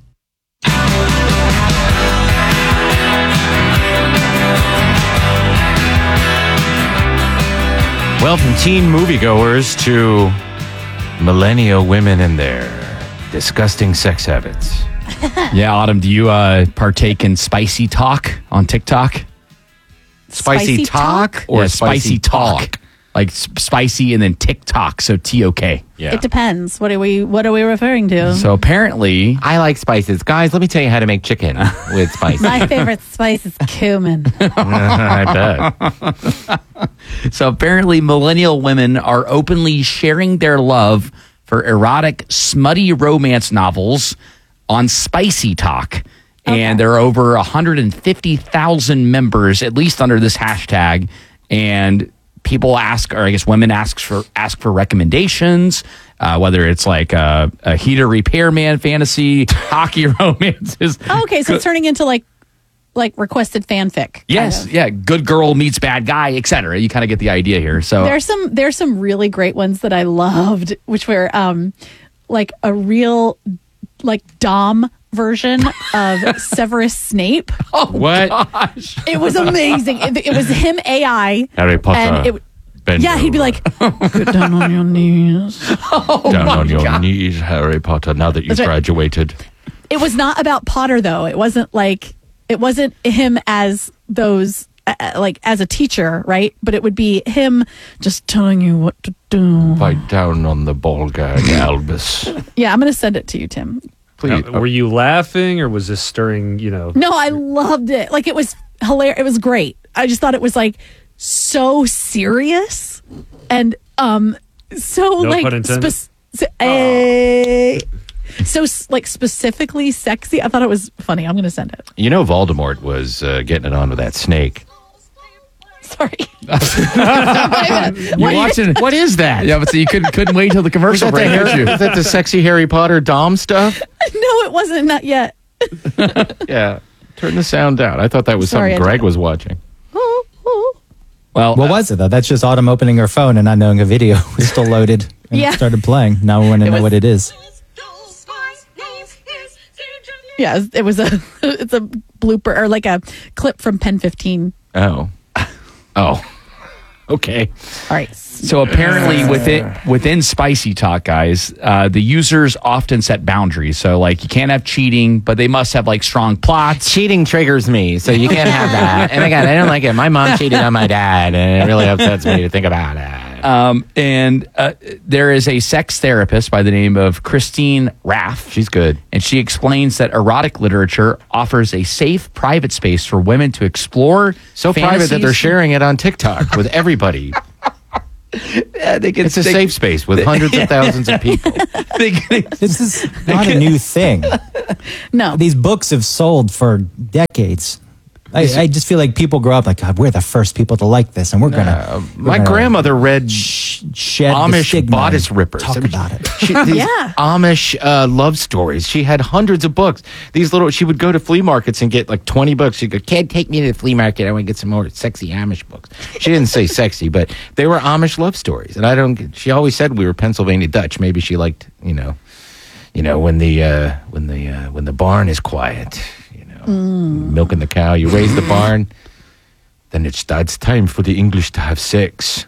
[SPEAKER 10] Well, from teen moviegoers to millennial women and their disgusting sex habits.
[SPEAKER 11] Yeah, Autumn, do you partake in spicy talk on TikTok?
[SPEAKER 10] Spicy talk?
[SPEAKER 11] Or
[SPEAKER 10] Yeah,
[SPEAKER 11] spicy talk? Like spicy and then TikTok, so TOK. Yeah.
[SPEAKER 12] It depends. What are we referring to?
[SPEAKER 11] So apparently,
[SPEAKER 10] I like spices. Guys, let me tell you how to make chicken with spices.
[SPEAKER 12] My favorite spice is cumin.
[SPEAKER 10] I bet.
[SPEAKER 11] So apparently, millennial women are openly sharing their love for erotic, smutty romance novels on Spicy Talk. Okay. And there are over 150,000 members, at least under this hashtag. And people ask, or I guess women ask for recommendations, whether it's like a heater repairman fantasy, hockey romances.
[SPEAKER 12] Oh, okay, so it's turning into like requested fanfic.
[SPEAKER 11] Yes, kind of. Yeah, good girl meets bad guy, etc. You kind of get the idea here. So
[SPEAKER 12] there's some really great ones that I loved, which were like a real like Dom version of Severus Snape.
[SPEAKER 10] Oh, what?
[SPEAKER 11] Gosh.
[SPEAKER 12] It was amazing. It was him AI.
[SPEAKER 10] Harry Potter.
[SPEAKER 12] And he'd be like, get down on your knees.
[SPEAKER 10] Down on your knees, Harry Potter, now that you've graduated.
[SPEAKER 12] It was not about Potter, though. It wasn't him as those, like as a teacher, right? But it would be him just telling you what to do.
[SPEAKER 10] Bite down on the ball gag, Albus.
[SPEAKER 12] Yeah, I'm going to send it to you, Tim.
[SPEAKER 1] Please. Were you laughing or was this stirring,
[SPEAKER 12] No, I loved it. Like, it was hilarious. It was great. I just thought it was like so serious and so
[SPEAKER 1] no
[SPEAKER 12] like
[SPEAKER 1] pun intended.
[SPEAKER 12] so like specifically sexy. I thought it was funny. I'm going to send it.
[SPEAKER 10] You know, Voldemort was getting it on with that snake.
[SPEAKER 12] Sorry.
[SPEAKER 11] You're watching. What is that? Yeah, but so you couldn't wait till the commercial break, did you?
[SPEAKER 10] Is that the sexy Harry Potter Dom stuff?
[SPEAKER 12] No, it wasn't. Not yet.
[SPEAKER 10] Yeah. Turn the sound down. I thought that was something Greg was watching.
[SPEAKER 13] Well, what was it though? That's just Autumn opening her phone and not knowing a video was still loaded and
[SPEAKER 12] Yeah.
[SPEAKER 13] it started playing. Now we want to know what it is.
[SPEAKER 12] Yes, it was it's a blooper or like a clip from Pen 15.
[SPEAKER 11] Oh. Okay.
[SPEAKER 12] All right.
[SPEAKER 11] So apparently within Spicy Talk, guys, the users often set boundaries. So like you can't have cheating, but they must have like strong plots.
[SPEAKER 10] Cheating triggers me, so you can't have that. And again, I don't like it. My mom cheated on my dad, and it really upsets me to think about it.
[SPEAKER 11] There is a sex therapist by the name of Christine Raff.
[SPEAKER 10] She's good.
[SPEAKER 11] And she explains that erotic literature offers a safe, private space for women to explore
[SPEAKER 10] So private that they're sharing it on TikTok with everybody. It's a safe space with hundreds of thousands of people.
[SPEAKER 13] This is not a new thing.
[SPEAKER 12] No.
[SPEAKER 13] These books have sold for decades. I just feel like people grow up like, God, we're the first people to like this, and we're gonna.
[SPEAKER 10] My grandmother read
[SPEAKER 13] shed the
[SPEAKER 10] Amish
[SPEAKER 13] stigma
[SPEAKER 10] bodice
[SPEAKER 13] and
[SPEAKER 10] rippers.
[SPEAKER 13] Talk about it.
[SPEAKER 10] These Amish love stories. She had hundreds of books. She would go to flea markets and get like 20 books. She'd go, "Kid, take me to the flea market. I want to get some more sexy Amish books." She didn't say sexy, but they were Amish love stories. And she always said we were Pennsylvania Dutch. Maybe she liked, when the barn is quiet. Milking the cow, you raise the barn, then it's time for the English to have sex.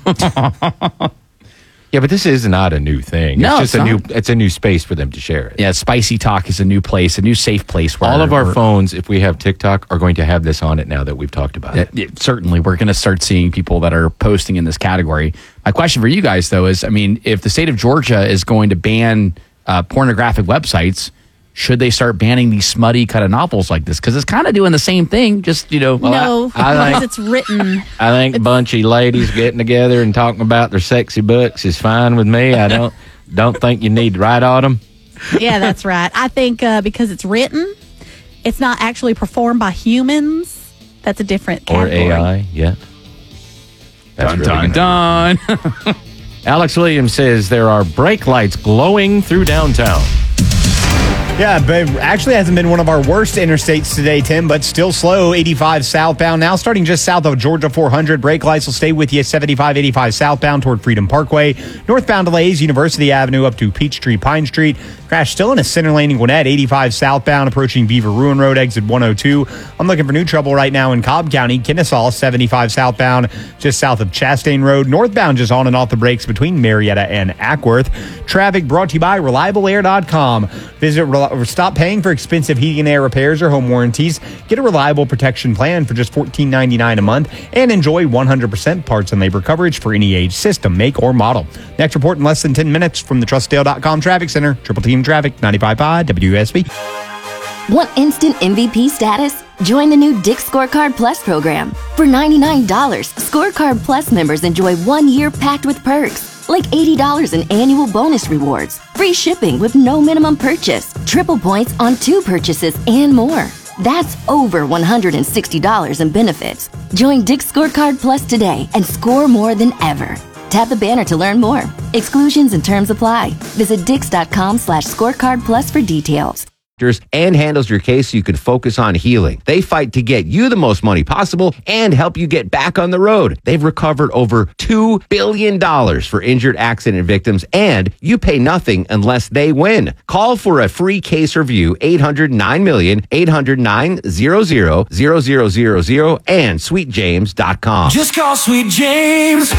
[SPEAKER 10] Yeah, but this is not a new thing.
[SPEAKER 11] No,
[SPEAKER 10] it's just it's a new space for them to share it.
[SPEAKER 11] Yeah, Spicy Talk is a new place, a new safe place where
[SPEAKER 10] all of our phones, if we have TikTok, are going to have this on it now that we've talked about it.
[SPEAKER 11] Certainly, we're going to start seeing people that are posting in this category. My question for you guys, though, is, if the state of Georgia is going to ban pornographic websites, should they start banning these smutty kind of novels like this? Because it's kind of doing the same thing, just,
[SPEAKER 12] No, because it's written.
[SPEAKER 10] I think a bunch of ladies getting together and talking about their sexy books is fine with me. I don't think you need to write on them.
[SPEAKER 12] Yeah, that's right. I think because it's written, it's not actually performed by humans. That's a different category.
[SPEAKER 10] Or AI, yeah. That's
[SPEAKER 11] dun.
[SPEAKER 10] Alex Williams says there are brake lights glowing through downtown.
[SPEAKER 2] Yeah, but actually hasn't been one of our worst interstates today, Tim, but still slow. 85 southbound now, starting just south of Georgia 400. Brake lights will stay with you. 75, 85 southbound toward Freedom Parkway. Northbound delays, University Avenue up to Peachtree, Pine Street. Crash still in a center lane in Gwinnett. 85 southbound approaching Beaver Ruin Road, exit 102. I'm looking for new trouble right now in Cobb County. Kennesaw, 75 southbound, just south of Chastain Road. Northbound just on and off the brakes between Marietta and Ackworth. Traffic brought to you by ReliableAir.com. Stop paying for expensive heating and air repairs or home warranties. Get a reliable protection plan for just $14.99 a month and enjoy 100% parts and labor coverage for any age, system, make, or model. Next report in less than 10 minutes from the TrustDale.com Traffic Center. Triple Team Traffic, 95.5 WSB.
[SPEAKER 15] Want instant MVP status? Join the new Dick's Scorecard Plus program. For $99, Scorecard Plus members enjoy 1 year packed with perks, like $80 in annual bonus rewards, free shipping with no minimum purchase, triple points on 2 purchases, and more. That's over $160 in benefits. Join Dick's Scorecard Plus today and score more than ever. Tap the banner to learn more. Exclusions and terms apply. Visit Dix.com/scorecard plus for details.
[SPEAKER 3] And handles your case so you can focus on healing. They fight to get you the most money possible and help you get back on the road. They've recovered over $2 billion for injured accident victims, and you pay nothing unless they win. Call for a free case review, 800-9-million, 800-900-0000, and sweetjames.com.
[SPEAKER 7] Just call Sweet James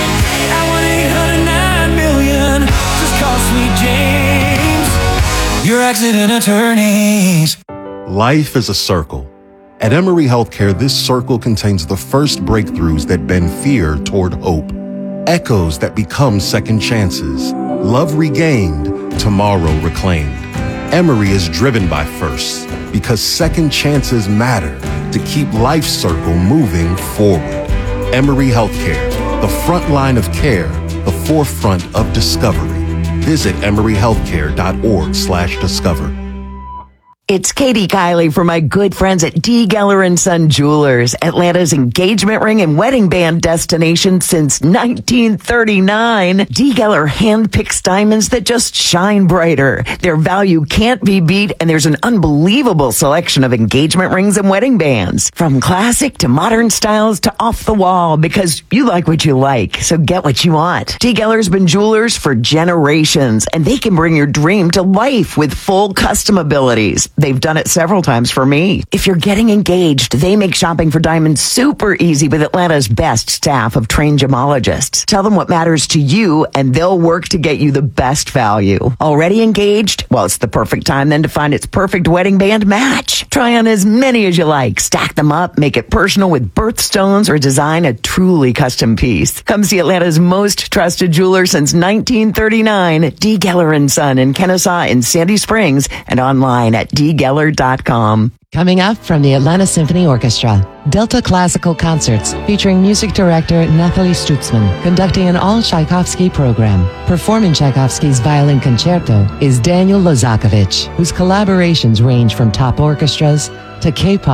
[SPEAKER 7] at 1-800-9-million. Just call Sweet James, your accident attorneys.
[SPEAKER 16] Life is a circle. At Emory Healthcare, this circle contains the first breakthroughs that bend fear toward hope, echoes that become second chances, love regained, tomorrow reclaimed. Emory is driven by firsts because second chances matter to keep life's circle moving forward. Emory Healthcare, the front line of care, the forefront of discovery. Visit emoryhealthcare.org/discover.
[SPEAKER 18] It's Katie Kiley for my good friends at D. Geller & Son Jewelers, Atlanta's engagement ring and wedding band destination since 1939. D. Geller handpicks diamonds that just shine brighter. Their value can't be beat, and there's an unbelievable selection of engagement rings and wedding bands. From classic to modern styles to off the wall, because you like what you like, so get what you want. D. Geller's been jewelers for generations, and they can bring your dream to life with full custom abilities. They've done it several times for me. If you're getting engaged, they make shopping for diamonds super easy with Atlanta's best staff of trained gemologists. Tell them what matters to you, and they'll work to get you the best value. Already engaged? Well, it's the perfect time then to find its perfect wedding band match. Try on as many as you like. Stack them up, make it personal with birthstones, or design a truly custom piece. Come see Atlanta's most trusted jeweler since 1939, D. Geller & Son in Kennesaw and Sandy Springs, and online at dgeller.com.
[SPEAKER 19] Coming up from the Atlanta Symphony Orchestra, Delta Classical Concerts featuring music director Nathalie Stutzman, conducting an all Tchaikovsky program. Performing Tchaikovsky's violin concerto is Daniel Lozakovich, whose collaborations range from top orchestras to K-pop